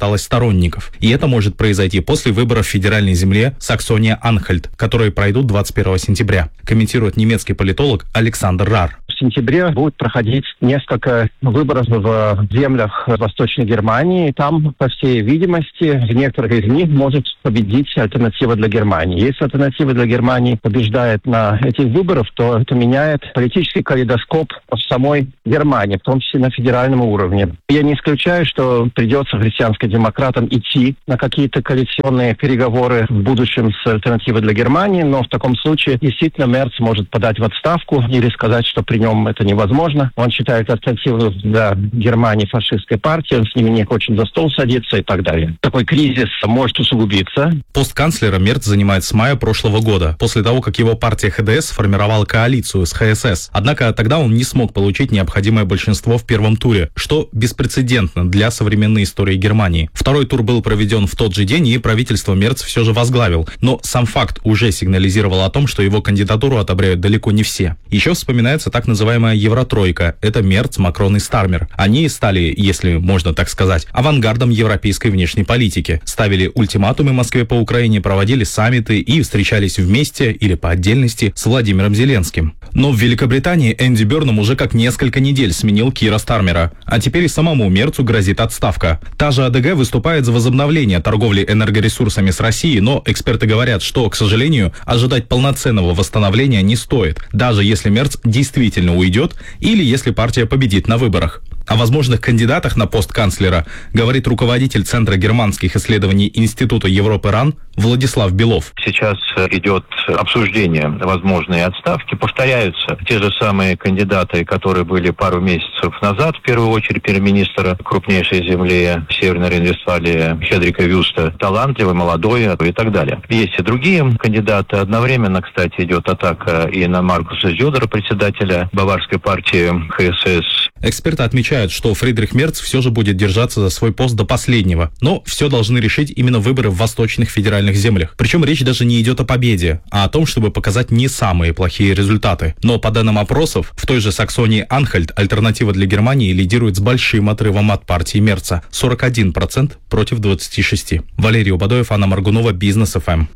R: осталось сторонников. И это может произойти после выборов в федеральной земле Саксония-Анхальт, которые пройдут двадцать первого сентября, комментирует немецкий политолог Александр Рар.
S: В сентябре будет проходить несколько выборов в землях Восточной Германии. Там, по всей видимости, в некоторых из них может победить альтернатива для Германии. Если альтернатива для Германии побеждает на этих выборах, то это меняет политический калейдоскоп в самой Германии, в том числе на федеральном уровне. Я не исключаю, что придется христианско-демократам идти на какие-то коалиционные переговоры в будущем с альтернативой для Германии, но в таком случае действительно Мерц может подать в отставку или сказать, что при нем это невозможно. Он считает альтернативу для Германии фашистской партии, он с ними не хочет за стол садиться и так далее. Такой кризис может усугубиться.
R: Пост канцлера Мерц занимает с мая прошлого года, после того, как его партия ха дэ эс сформировала коалицию с ха эс эс. Однако тогда он не смог получить необходимое большинство в первом туре, что беспрецедентно для современной истории Германии. Второй тур был проведен в тот же день, и правительство Мерц все же возглавил. Но сам факт уже сигнализировал о том, что его кандидатуру одобряют далеко не все. Еще вспоминается так называемая Евротройка. Это Мерц, Макрон и Стармер. Они стали, если можно так сказать, авангардом европейской внешней политики. Ставили ультиматумы Москве по Украине, проводили саммиты и встречались вместе или по отдельности с Владимиром Зеленским. Но в Великобритании Энди Бёрнам уже как несколько недель сменил Кира Стармера. А теперь и самому Мерцу грозит отставка. Та же а дэ гэ выступает за возобновление торговли энергоресурсами с Россией, но эксперты говорят, что, к сожалению, ожидать полноценного восстановления не стоит, даже если Мерц действительно уйдет или если партия победит на выборах. О возможных кандидатах на пост канцлера говорит руководитель Центра германских исследований Института Европы РАН Владислав Белов.
T: Сейчас идет обсуждение возможной отставки. Повторяются те же самые кандидаты, которые были пару месяцев назад. В первую очередь премьер-министр крупнейшей земли Северной Рейн-Вестфалии Хедрика Вюста. Талантливый, молодой и так далее. Есть и другие кандидаты. Одновременно, кстати, идет атака и на Маркуса Зёдера, председателя баварской партии ха эс эс.
R: Эксперты отмечают, что Фридрих Мерц все же будет держаться за свой пост до последнего, но все должны решить именно выборы в восточных федеральных землях. Причем речь даже не идет о победе, а о том, чтобы показать не самые плохие результаты. Но по данным опросов, в той же Саксонии-Анхальт альтернатива для Германии лидирует с большим отрывом от партии Мерца – сорок один процент против двадцати шести процентов. Валерий Убадоев, Анна Маргунова, Бизнес эф эм.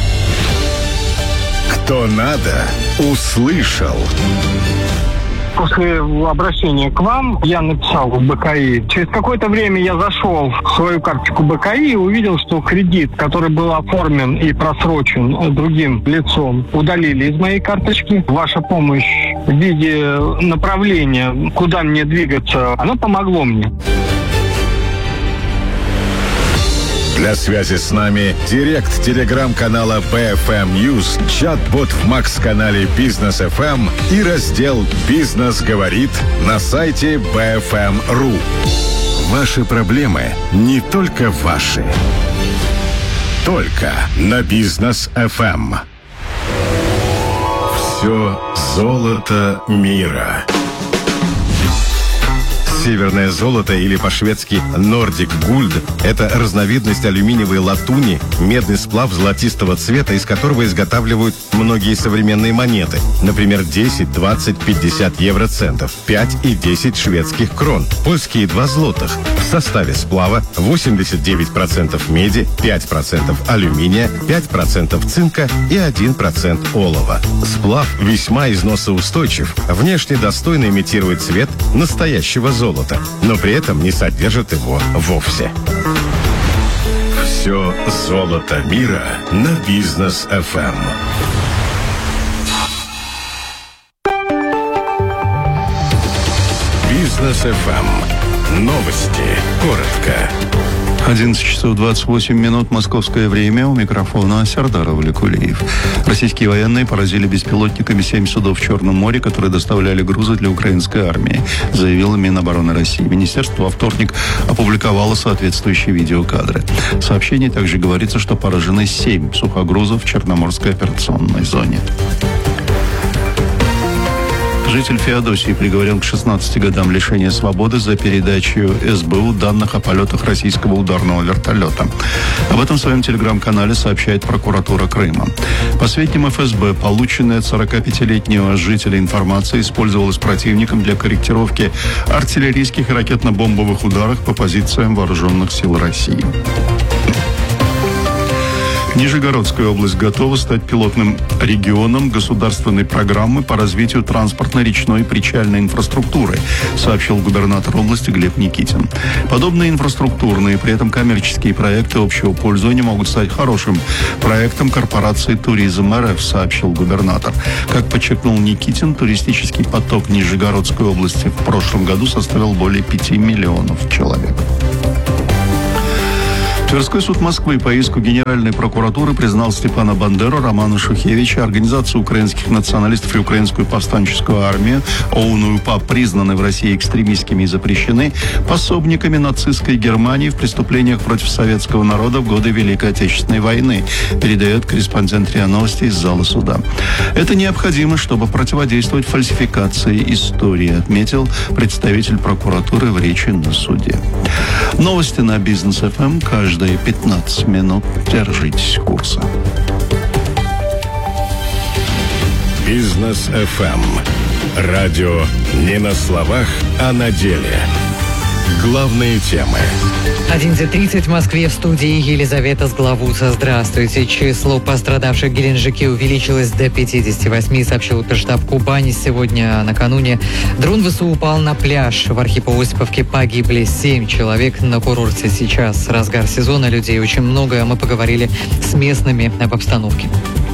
P: Кто надо, услышал.
U: После обращения к вам я написал в бэ ка и. Через какое-то время я зашел в свою карточку бэ ка и и увидел, что кредит, который был оформлен и просрочен другим лицом, удалили из моей карточки. Ваша помощь в виде направления, куда мне двигаться, она помогла мне.
P: Для связи с нами директ телеграм-канала бэ эф эм News, чат-бот в Макс-канале Бизнес эф эм и раздел «Бизнес говорит» на сайте бэ эф эм точка ру. Ваши проблемы не только ваши. Только на Бизнес эф эм. Все золото мира. Северное золото, или по-шведски Nordic Gold, это разновидность алюминиевой латуни, медный сплав золотистого цвета, из которого изготавливают многие современные монеты. Например, десять, двадцать, пятьдесят евроцентов, пять и десять шведских крон, польские два злотых. В составе сплава восемьдесят девять процентов меди, пять процентов алюминия, пять процентов цинка и один процент олова. Сплав весьма износоустойчив, внешне достойно имитирует цвет настоящего золота, но при этом не содержит его вовсе. Все золото мира на Бизнес эф эм. Бизнес эф эм. Новости. Коротко.
D: одиннадцать часов двадцать восемь минут московское время. У микрофона Сердар Влекулиев. Российские военные поразили беспилотниками семь судов в Черном море, которые доставляли грузы для украинской армии, заявила Минобороны России. Министерство во вторник опубликовало соответствующие видеокадры. В сообщении также говорится, что поражены семь сухогрузов в Черноморской операционной зоне. Житель Феодосии приговорен к шестнадцати годам лишения свободы за передачу эс бэ у данных о полетах российского ударного вертолета. Об этом в своем телеграм-канале сообщает прокуратура Крыма. По сведениям эф эс бэ, полученная от сорокапятилетнего жителя информация использовалась противником для корректировки артиллерийских и ракетно-бомбовых ударов по позициям вооруженных сил России. Нижегородская область готова стать пилотным регионом государственной программы по развитию транспортно-речной и причальной инфраструктуры, сообщил губернатор области Глеб Никитин. Подобные инфраструктурные, при этом коммерческие проекты общего пользования могут стать хорошим проектом корпорации «Туризм эр эф», сообщил губернатор. Как подчеркнул Никитин, туристический поток Нижегородской области в прошлом году составил более пяти миллионов человек. Тверской суд Москвы по иску Генеральной прокуратуры признал Степана Бандеру, Романа Шухевича, Организацию украинских националистов и Украинскую повстанческую армию, ОУН и УПА, признаны в России экстремистскими и запрещены, пособниками нацистской Германии в преступлениях против советского народа в годы Великой Отечественной войны, передает корреспондент РИА Новости из зала суда. Это необходимо, чтобы противодействовать фальсификации истории, отметил представитель прокуратуры в речи на суде. Новости на Бизнес эф эм каждый пятнадцать минут. Держитесь курса.
A: Бизнес эф эм. Радио не на словах, а на деле. Главные темы.
E: одиннадцать тридцать в Москве, в студии Елизавета Сглавуца. Здравствуйте. Число пострадавших в Геленджике увеличилось до пятидесяти восьми, сообщил оперштаб Кубани. Сегодня, накануне, дрон вэ эс у упал на пляж. В Архипо-Осиповке погибли семь человек. На курорте сейчас разгар сезона, людей очень много. Мы поговорили с местными об обстановке.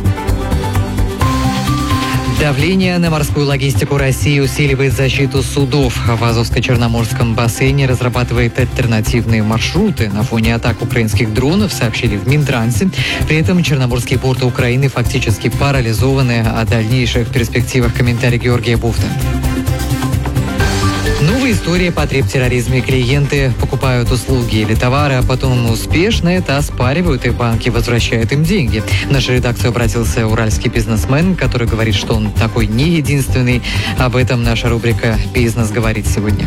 E: Давление на морскую логистику России усиливает защиту судов. В Азовско-Черноморском бассейне разрабатывает альтернативные маршруты на фоне атак украинских дронов, сообщили в Минтрансе. При этом черноморские порты Украины фактически парализованы. О дальнейших перспективах комментарий Георгия Буфта. Новая история по терроризме. Клиенты покупают услуги или товары, а потом успешно это оспаривают, и банки возвращают им деньги. В нашу редакцию обратился уральский бизнесмен, который говорит, что он такой не единственный. Об этом наша рубрика «Бизнес говорит» сегодня.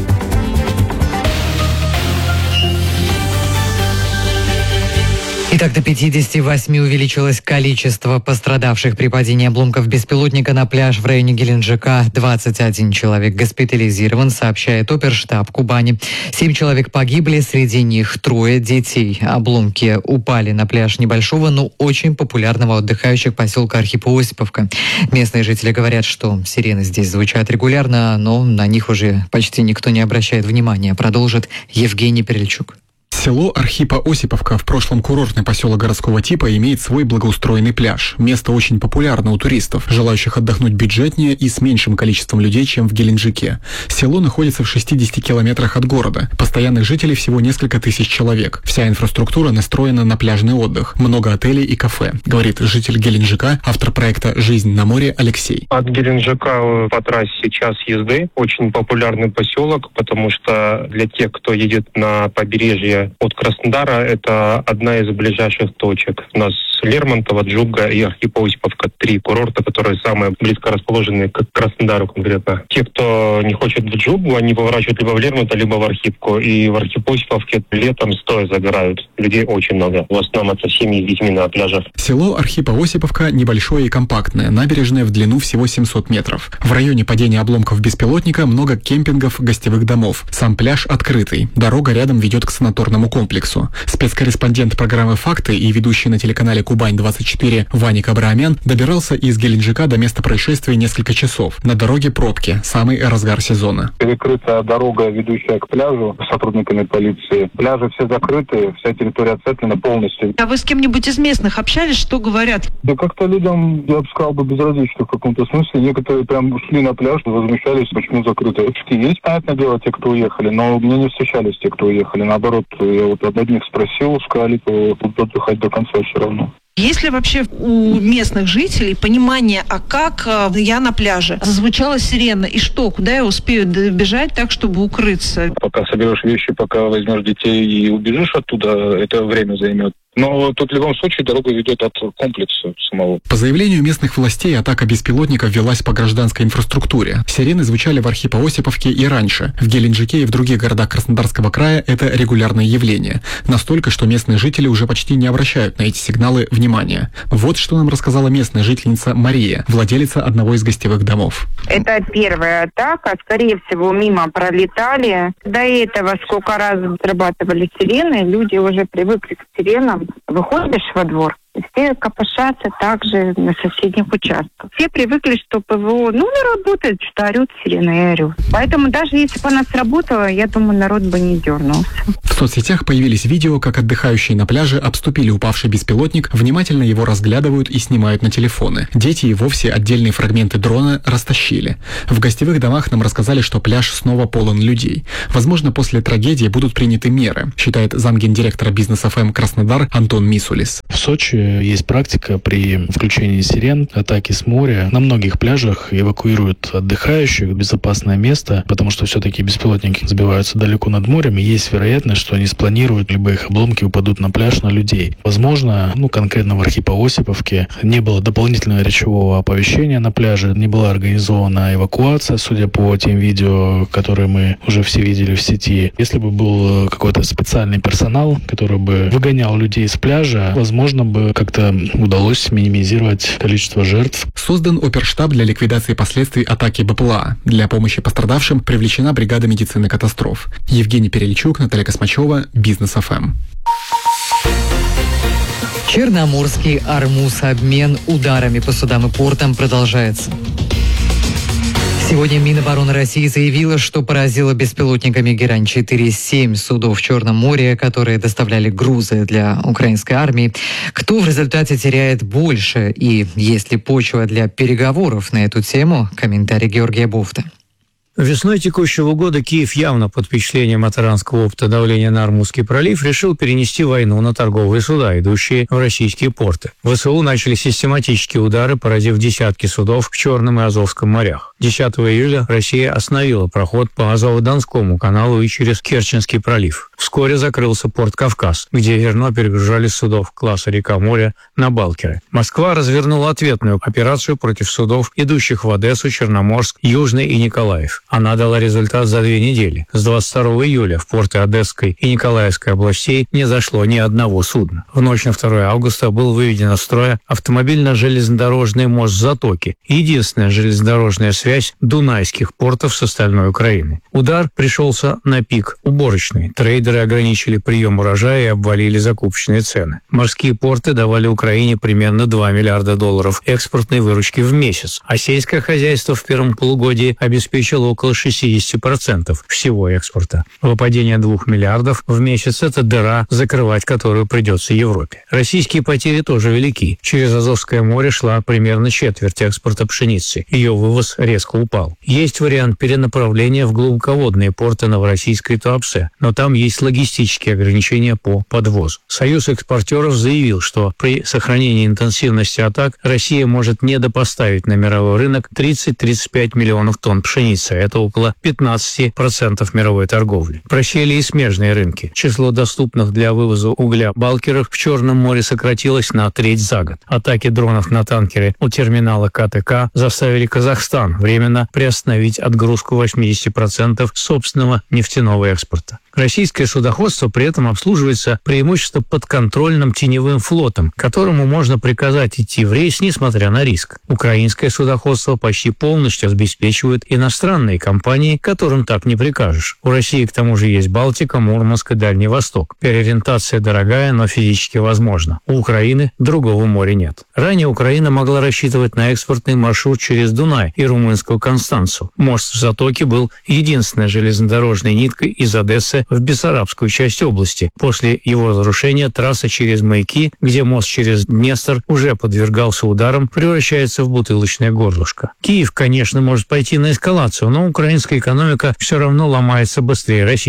E: Итак, до пятидесяти восьми увеличилось количество пострадавших при падении обломков беспилотника на пляж в районе Геленджика. двадцать один человек госпитализирован, сообщает оперштаб Кубани. Семь человек погибли, среди них трое детей. Обломки упали на пляж небольшого, но очень популярного отдыхающих поселка Архипо-Осиповка. Местные жители говорят, что сирены здесь звучат регулярно, но на них уже почти никто не обращает внимания. Продолжит Евгений Перельчук.
B: Село Архипо-Осиповка, в прошлом курортный поселок городского типа, имеет свой благоустроенный пляж. Место очень популярно у туристов, желающих отдохнуть бюджетнее и с меньшим количеством людей, чем в Геленджике. Село находится в шестидесяти километрах от города. Постоянных жителей всего несколько тысяч человек. Вся инфраструктура настроена на пляжный отдых. Много отелей и кафе, говорит житель Геленджика, автор проекта «Жизнь на море» Алексей.
V: От Геленджика по трассе час езды. Очень популярный поселок, потому что для тех, кто едет на побережье от Краснодара, это одна из ближайших точек. У нас Лермонтово, Джуга и Архипо-Осиповка. Три курорта, которые самые близко расположены к Краснодару конкретно. Те, кто не хочет в Джугу, они поворачивают либо в Лермонтово, либо в Архипку. И в Архипо-Осиповке летом стоя загорают. Людей очень много. В основном это семьи с детьми на пляжах.
B: Село Архипо-Осиповка небольшое и компактное. Набережная в длину всего семьсот метров. В районе падения обломков беспилотника много кемпингов, гостевых домов. Сам пляж открытый. Дорога рядом ведет к санаторному комплексу. Спецкорреспондент программы «Факты» и ведущий на телеканале «Кубань-двадцать четыре» Ваник Абраамян добирался из Геленджика до места происшествия несколько часов. На дороге пробки, самый разгар сезона.
K: Перекрыта дорога, ведущая к пляжу, сотрудниками полиции. Пляжи все закрыты, вся территория оцеплена полностью.
W: А вы с кем-нибудь из местных общались? Что говорят?
K: Да как-то людям, я бы сказал, бы безразлично в каком-то смысле. Некоторые прям шли на пляж, возмущались, почему закрыто. Есть, понятное дело, те, кто уехали, но мне не встречались те, кто уехали. Наоборот, я вот от одних спросил, сказали, что будут отдыхать до конца все равно.
W: Есть ли вообще у местных жителей понимание, а как я на пляже? Зазвучала сирена, и что? Куда я успею бежать так, чтобы укрыться?
K: Пока соберешь вещи, пока возьмешь детей и убежишь оттуда, это время займет.
C: Но тут в любом случае дорога ведет от комплекса самого.
B: По заявлению местных властей, атака беспилотников велась по гражданской инфраструктуре. Сирены звучали в Архипо-Осиповке и раньше. В Геленджике и в других городах Краснодарского края это регулярное явление. Настолько, что местные жители уже почти не обращают на эти сигналы внимания. Вот что нам рассказала местная жительница Мария, владелица одного из гостевых домов.
F: Это первая атака. Скорее всего, мимо пролетали. До этого сколько раз срабатывали сирены, люди уже привыкли к сиренам. Выходишь во двор, и все копошатся также на соседних участках. Все привыкли, что ПВО, ну, не работает, что орют сирены и орют. Поэтому даже если бы она сработала, я думаю, народ бы не дернулся.
B: В соцсетях появились видео, как отдыхающие на пляже обступили упавший беспилотник, внимательно его разглядывают и снимают на телефоны. Дети и вовсе отдельные фрагменты дрона растащили. В гостевых домах нам рассказали, что пляж снова полон людей. Возможно, после трагедии будут приняты меры, считает замгендиректора Бизнес эф эм Краснодар Антон Мисулис.
L: В Сочи есть практика при включении сирен, атаки с моря. На многих пляжах эвакуируют отдыхающих в безопасное место, потому что все-таки беспилотники сбиваются далеко над морем, и есть вероятность, что они спланируют, либо их обломки упадут на пляж, на людей. Возможно, ну конкретно в Архипо-Осиповке не было дополнительного речевого оповещения на пляже, не была организована эвакуация, судя по тем видео, которые мы уже все видели в сети. Если бы был какой-то специальный персонал, который бы выгонял людей с пляжа, возможно бы как-то удалось минимизировать количество жертв.
B: Создан оперштаб для ликвидации последствий атаки БПЛА. Для помощи пострадавшим привлечена бригада медицины катастроф. Евгений Перельчук, Наталья Космачева, Бизнес эф эм.
E: Черноморский армуз-обмен ударами по судам и портам продолжается. Сегодня Минобороны России заявила, что поразила беспилотниками Герань-четыре семь судов в Черном море, которые доставляли грузы для украинской армии. Кто в результате теряет больше и есть ли почва для переговоров на эту тему? Комментарий Георгия Буфта.
G: Весной текущего года Киев явно под впечатлением от иранского опыта давления на Армузский пролив решил перенести войну на торговые суда, идущие в российские порты. ВСУ начали систематические удары, поразив десятки судов в Черном и Азовском морях. десятого июля Россия остановила проход по Азово-Донскому каналу и через Керченский пролив. Вскоре закрылся порт Кавказ, где верно перегружали судов класса река-море на Балкеры. Москва развернула ответную операцию против судов, идущих в Одессу, Черноморск, Южный и Николаев. Она дала результат за две недели. С двадцать второго июля в порты Одесской и Николаевской областей не зашло ни одного судна. В ночь на второе августа был выведен из строя автомобильно-железнодорожный мост в Затоке, единственная железнодорожная связь дунайских портов с остальной Украиной. Удар пришелся на пик уборочный. Трейдеры ограничили прием урожая и обвалили закупочные цены. Морские порты давали Украине примерно два миллиарда долларов экспортной выручки в месяц, а сельское хозяйство в первом полугодии обеспечило около шестьдесят процентов всего экспорта. Выпадение двух миллиардов в месяц – это дыра, закрывать которую придется Европе. Российские потери тоже велики. Через Азовское море шла примерно четверть экспорта пшеницы. Ее вывоз резко упал. Есть вариант перенаправления в глубоководные порты Новороссийска и Туапсе, но там есть логистические ограничения по подвозу. Союз экспортеров заявил, что при сохранении интенсивности атак Россия может недопоставить на мировой рынок тридцать-тридцать пять миллионов тонн пшеницы. Это около пятнадцать процентов мировой торговли. Просели и смежные рынки. Число доступных для вывоза угля балкеров в Черном море сократилось на треть за год. Атаки дронов на танкеры у терминала ка тэ ка заставили Казахстан временно приостановить отгрузку восемьдесят процентов собственного нефтяного экспорта. Российское судоходство при этом обслуживается преимущественно подконтрольным теневым флотом, которому можно приказать идти в рейс, несмотря на риск. Украинское судоходство почти полностью обеспечивают иностранные компании, которым так не прикажешь. У России, к тому же, есть Балтика, Мурманск и Дальний Восток. Переориентация дорогая, но физически возможна. У Украины другого моря нет. Ранее Украина могла рассчитывать на экспортный маршрут через Дунай и румынскую Констанцу. Мост в Затоке был единственной железнодорожной ниткой из Одессы в Бессарабскую часть области. После его разрушения трасса через Маяки, где мост через Днестр уже подвергался ударам, превращается в бутылочное горлышко. Киев, конечно, может пойти на эскалацию, но украинская экономика все равно ломается быстрее российской.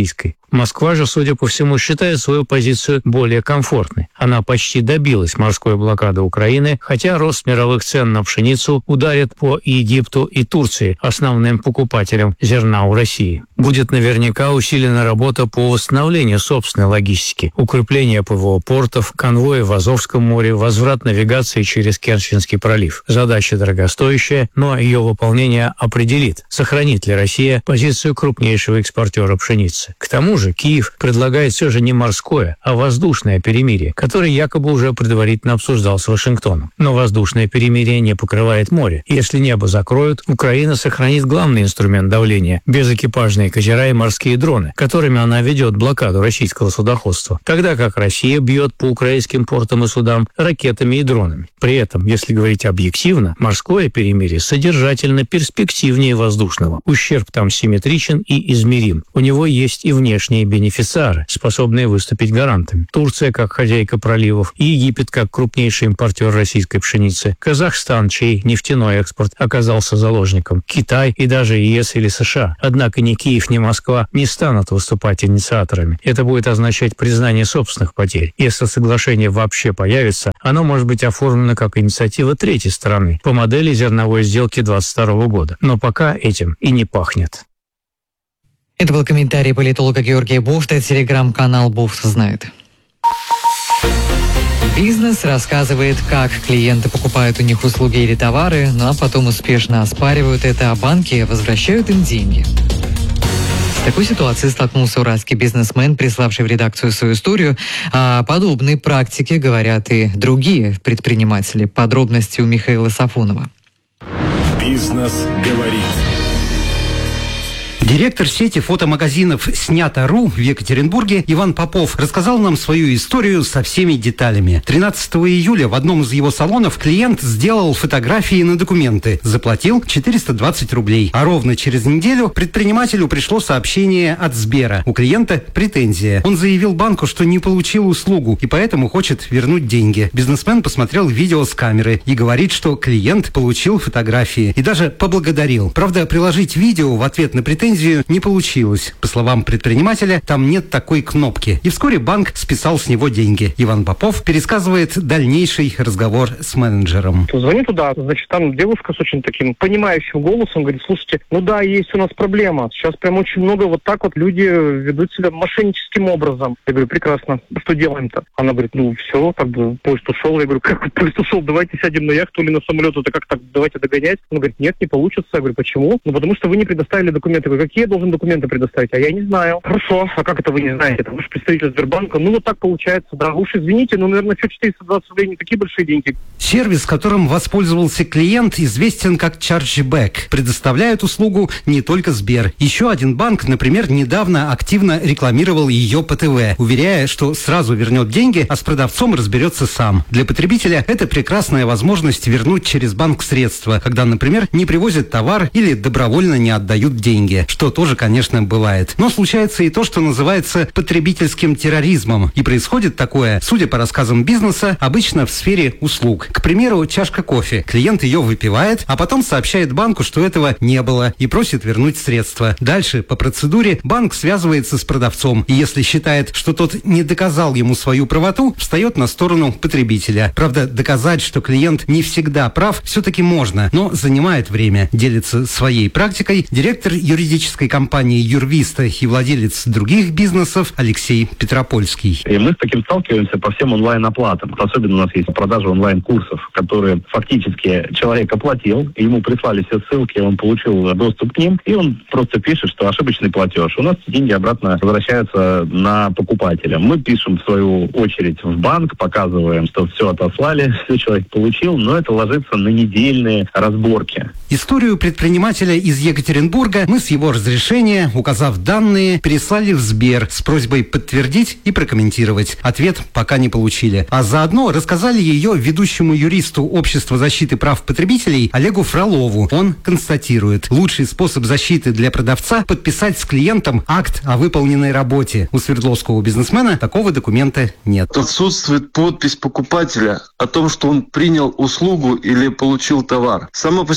G: Москва же, судя по всему, считает свою позицию более комфортной. Она почти добилась морской блокады Украины, хотя рост мировых цен на пшеницу ударит по Египту и Турции, основным покупателям зерна у России. Будет наверняка усилена работа по восстановлению собственной логистики, укрепление ПВО портов, конвои в Азовском море, возврат навигации через Керченский пролив. Задача дорогостоящая, но ее выполнение определит, сохранит ли Россия позицию крупнейшего экспортера пшеницы. К тому же Киев предлагает все же не морское, а воздушное перемирие, которое якобы уже предварительно обсуждал с Вашингтоном. Но воздушное перемирие не покрывает море. Если небо закроют, Украина сохранит главный инструмент давления – безэкипажные катера и морские дроны, которыми она ведет блокаду российского судоходства, тогда как Россия бьет по украинским портам и судам ракетами и дронами. При этом, если говорить объективно, морское перемирие содержательно перспективнее воздушного. Ущерб там симметричен и измерим. У него есть и внешние бенефициары, способные выступить гарантами. Турция как хозяйка проливов, и Египет как крупнейший импортер российской пшеницы, Казахстан, чей нефтяной экспорт оказался заложником, Китай и даже ЕС или США. Однако ни Киев, ни Москва не станут выступать инициаторами. Это будет означать признание собственных потерь. Если соглашение вообще появится, оно может быть оформлено как инициатива третьей стороны по модели зерновой сделки двадцать второго года. Но пока этим и не пахнет.
E: Это был комментарий политолога Георгия Бофта, телеграм-канал «Бофт знает». Бизнес рассказывает, как клиенты покупают у них услуги или товары, ну а потом успешно оспаривают это, а банки возвращают им деньги. С такой ситуацией столкнулся уральский бизнесмен, приславший в редакцию свою историю. О подобной практике говорят и другие предприниматели. Подробности у Михаила Сафонова.
I: Бизнес говорит.
J: Директор сети фотомагазинов «Снято.ру» в Екатеринбурге Иван Попов рассказал нам свою историю со всеми деталями. тринадцатого июля в одном из его салонов клиент сделал фотографии на документы, заплатил четыреста двадцать рублей. А ровно через неделю предпринимателю пришло сообщение от Сбера. У клиента претензия. Он заявил банку, что не получил услугу и поэтому хочет вернуть деньги. Бизнесмен посмотрел видео с камеры и говорит, что клиент получил фотографии и даже поблагодарил. Правда, приложить видео в ответ на претензию не получилось. По словам предпринимателя, там нет такой кнопки. И вскоре банк списал с него деньги. Иван Попов пересказывает дальнейший разговор с менеджером.
U: Звоню туда, значит, там девушка с очень таким понимающим голосом говорит: слушайте, ну да, есть у нас проблема. Сейчас прям очень много вот так вот люди ведут себя мошенническим образом. Я говорю: прекрасно, что делаем-то? Она говорит: ну все, как бы поезд ушел. Я говорю: как поезд ушел? Давайте сядем на яхту или на самолет, это как так, давайте догонять. Она говорит: нет, не получится. Я говорю: почему? Ну потому что вы не предоставили документы. Я говорю: какие я должен документы предоставить? А я не знаю. Хорошо, а как это вы не знаете? Это вы же представитель Сбербанка. Ну вот так получается. Да, уж извините, но, наверное, что четыреста двадцать рублей не такие большие деньги.
J: Сервис, которым воспользовался клиент, известен как Chargeback. Предоставляет услугу не только Сбер. Еще один банк, например, недавно активно рекламировал ее по ТВ, уверяя, что сразу вернет деньги, а с продавцом разберется сам. Для потребителя это прекрасная возможность вернуть через банк средства, когда, например, не привозят товар или добровольно не отдают деньги, что тоже, конечно, бывает. Но случается и то, что называется потребительским терроризмом. И происходит такое, судя по рассказам бизнеса, обычно в сфере услуг. К примеру, чашка кофе. Клиент ее выпивает, а потом сообщает банку, что этого не было, и просит вернуть средства. Дальше, по процедуре, банк связывается с продавцом, и если считает, что тот не доказал ему свою правоту, встает на сторону потребителя. Правда, доказать, что клиент не всегда прав, все-таки можно, но занимает время. Делится своей практикой директор юридической компании «Юрвиста» и владелец других бизнесов Алексей Петропольский.
M: И мы с таким сталкиваемся по всем онлайн-оплатам. Особенно у нас есть продажа онлайн-курсов, которые фактически человек оплатил, ему прислали все ссылки, он получил доступ к ним, и он просто пишет, что ошибочный платеж. У нас деньги обратно возвращаются на покупателя. Мы пишем, в свою очередь, в банк, показываем, что все отослали, все человек получил, но это ложится на недельные разборки.
J: Историю предпринимателя из Екатеринбурга мы с его разрешения, указав данные, переслали в Сбер с просьбой подтвердить и прокомментировать. Ответ пока не получили. А заодно рассказали ее ведущему юристу Общества защиты прав потребителей Олегу Фролову. Он констатирует, лучший способ защиты для продавца – подписать с клиентом акт о выполненной работе. У свердловского бизнесмена такого документа нет.
X: Отсутствует подпись покупателя о том, что он принял услугу или получил товар. Само по себе просто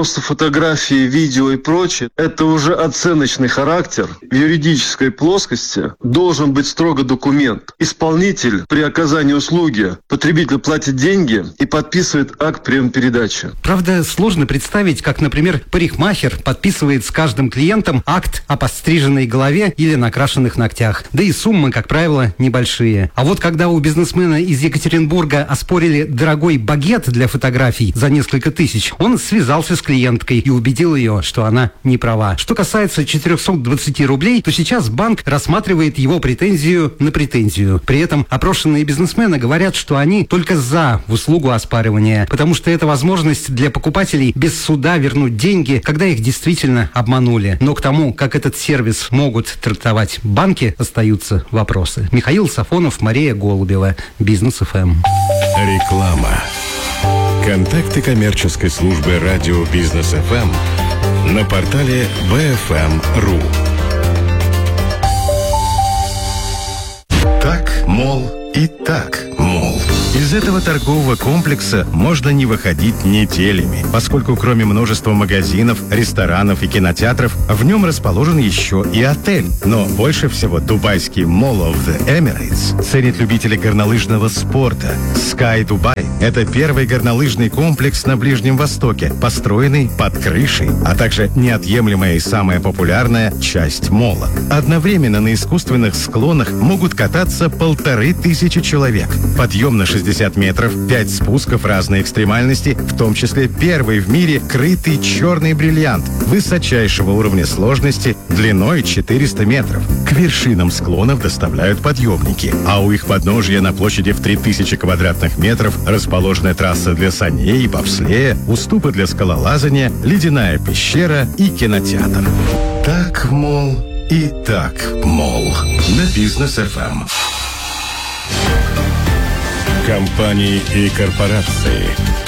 H: просто фотографии, видео и прочее. Это уже оценочный характер. В юридической плоскости должен быть строго документ. Исполнитель при оказании услуги, потребитель платит деньги и подписывает акт приема-передачи.
J: Правда, сложно представить, как, например, парикмахер подписывает с каждым клиентом акт о подстриженной голове или накрашенных ногтях. Да и суммы, как правило, небольшие. А вот когда у бизнесмена из Екатеринбурга оспорили дорогой багет для фотографий за несколько тысяч, он связался с клиенткой и убедил ее, что она не права. Что касается четыреста двадцать рублей, то сейчас банк рассматривает его претензию на претензию. При этом опрошенные бизнесмены говорят, что они только за в услугу оспаривания, потому что это возможность для покупателей без суда вернуть деньги, когда их действительно обманули. Но к тому, как этот сервис могут трактовать банки, остаются вопросы. Михаил Сафонов, Мария Голубева, Бизнес эф эм.
A: Реклама. Контакты коммерческой службы радио Бизнес эф эм на портале би эф эм точка ру. Так, мол, и так, мол. Из этого торгового комплекса можно не выходить неделями, поскольку кроме множества магазинов, ресторанов и кинотеатров, в нем расположен еще и отель. Но больше всего дубайский Mall of the Emirates ценит любителей горнолыжного спорта. Sky Dubai – это первый горнолыжный комплекс на Ближнем Востоке, построенный под крышей, а также неотъемлемая и самая популярная часть молла. Одновременно на искусственных склонах могут кататься полторы тысячи человек. Подъем на шестьдесят метров, пять спусков разной экстремальности, в том числе первый в мире крытый черный бриллиант высочайшего уровня сложности длиной четыреста метров. К вершинам склонов доставляют подъемники, а у их подножья на площади в три тысячи квадратных метров расположены трасса для саней, бобслея, уступы для скалолазания, ледяная пещера и кинотеатр. Так, мол, и так, мол. На Бизнес эф эм. Компании и корпорации.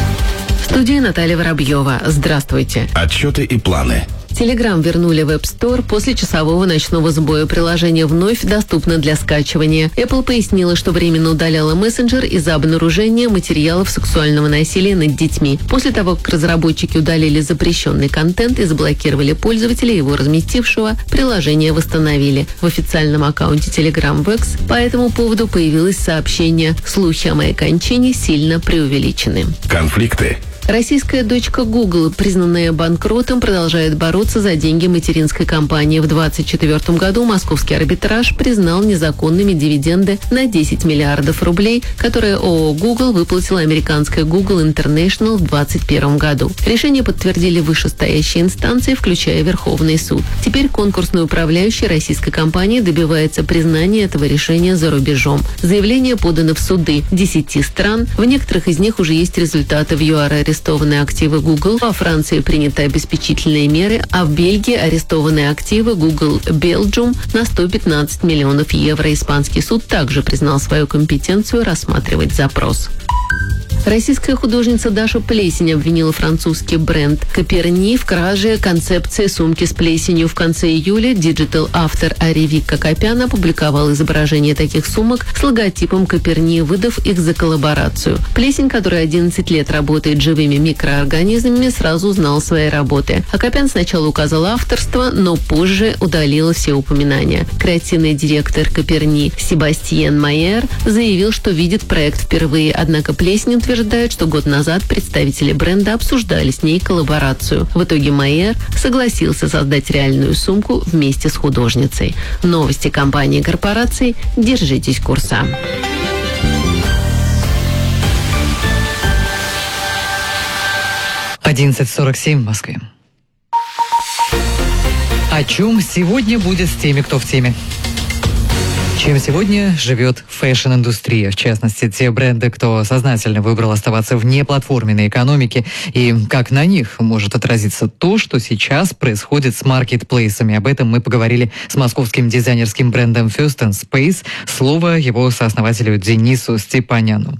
N: В студии Наталья Воробьева. Здравствуйте.
A: Отчеты и планы.
N: Telegram вернули в App Store после часового ночного сбоя. Приложение вновь доступно для скачивания. Apple пояснила, что временно удаляла мессенджер из-за обнаружения материалов сексуального насилия над детьми. После того, как разработчики удалили запрещенный контент и заблокировали пользователя, его разместившего, приложение восстановили. В официальном аккаунте Telegram в X по этому поводу появилось сообщение: «Слухи о моей кончине сильно преувеличены».
A: Конфликты.
N: Российская дочка Google, признанная банкротом, продолжает бороться за деньги материнской компании. В двадцать четвёртом году московский арбитраж признал незаконными дивиденды на десять миллиардов рублей, которые ООО Google выплатила американской Google International в двадцать первом году. Решение подтвердили вышестоящие инстанции, включая Верховный суд. Теперь конкурсный управляющий российской компании добивается признания этого решения за рубежом. Заявление подано в суды десяти стран. В некоторых из них уже есть результаты. В ЮАР арестованы активы Google, во Франции приняты обеспечительные меры, а в Бельгии арестованы активы Google Belgium на сто пятнадцать миллионов евро. Испанский суд также признал свою компетенцию рассматривать запрос. Российская художница Даша Плесень обвинила французский бренд Коперни в краже концепции сумки с плесенью. В конце июля диджитал-автор Аревик Копян опубликовал изображение таких сумок с логотипом Коперни, выдав их за коллаборацию. Плесень, который одиннадцать лет работает живыми микроорганизмами, сразу узнал свои работы. Акопян сначала указал авторство, но позже удалил все упоминания. Креативный директор Коперни Себастьен Майер заявил, что видит проект впервые, однако Плесень утверждает, что год назад представители бренда обсуждали с ней коллаборацию. В итоге Майер согласился создать реальную сумку вместе с художницей. Новости компании и корпораций. Держитесь курса.
E: одиннадцать сорок семь в Москве. О чем сегодня будет с теми, кто в теме? Чем сегодня живет фэшн-индустрия, в частности, те бренды, кто сознательно выбрал оставаться вне платформенной экономики, и как на них может отразиться то, что сейчас происходит с маркетплейсами. Об этом мы поговорили с московским дизайнерским брендом First and Space. Слово его сооснователю Денису Степаняну.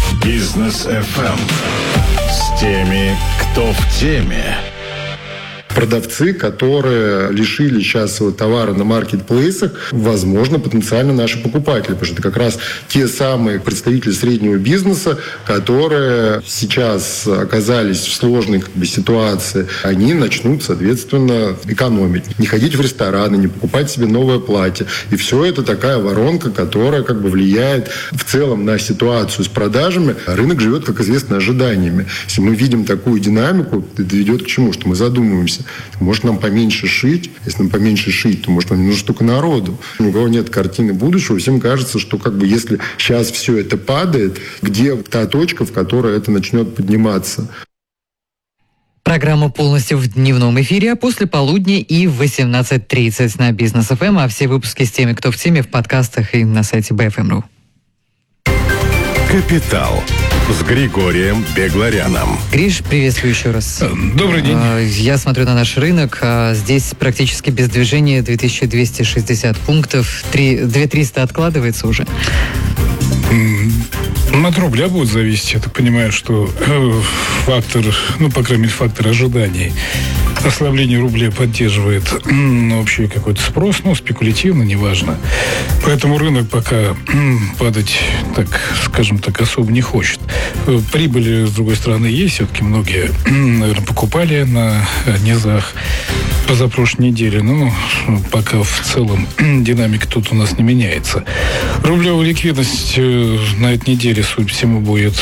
I: Бизнес эф эм с теми, кто в теме.
O: Продавцы, которые лишили сейчас своего товара на маркетплейсах, возможно, потенциально наши покупатели, потому что это как раз те самые представители среднего бизнеса, которые сейчас оказались в сложной как бы, ситуации, они начнут, соответственно, экономить. Не ходить в рестораны, не покупать себе новое платье. И все это такая воронка, которая как бы влияет в целом на ситуацию с продажами. Рынок живет, как известно, ожиданиями. Если мы видим такую динамику, это ведет к чему? Что мы задумываемся. Может, нам поменьше шить? Если нам поменьше шить, то, может, нам не нужно столько народу. Ни у кого нет картины будущего. Всем кажется, что как бы если сейчас все это падает, где та точка, в которой это начнет подниматься?
E: Программа полностью в дневном эфире, а после полудня и в восемнадцать тридцать на Бизнес эф эм, а все выпуски с теми, кто в теме, в подкастах и на сайте би эф эм точка ру.
A: «Капитал» с Григорием Бегларяном.
E: Гриш, приветствую еще раз.
Q: Добрый день.
E: Я смотрю на наш рынок. Здесь практически без движения две тысячи двести шестьдесят пунктов. две тысячи триста откладывается уже.
Q: От рубля будет зависеть. Я так понимаю, что фактор, ну, по крайней мере, фактор ожиданий ослабление рубля поддерживает общий какой-то спрос, ну, спекулятивно, неважно. Поэтому рынок пока падать, так, скажем так, особо не хочет. Прибыли, с другой стороны, есть. Все-таки многие, наверное, покупали на низах позапрошлой неделе. Но пока в целом динамика тут у нас не меняется. Рублевая ликвидность на этой неделе, судя по всему, будет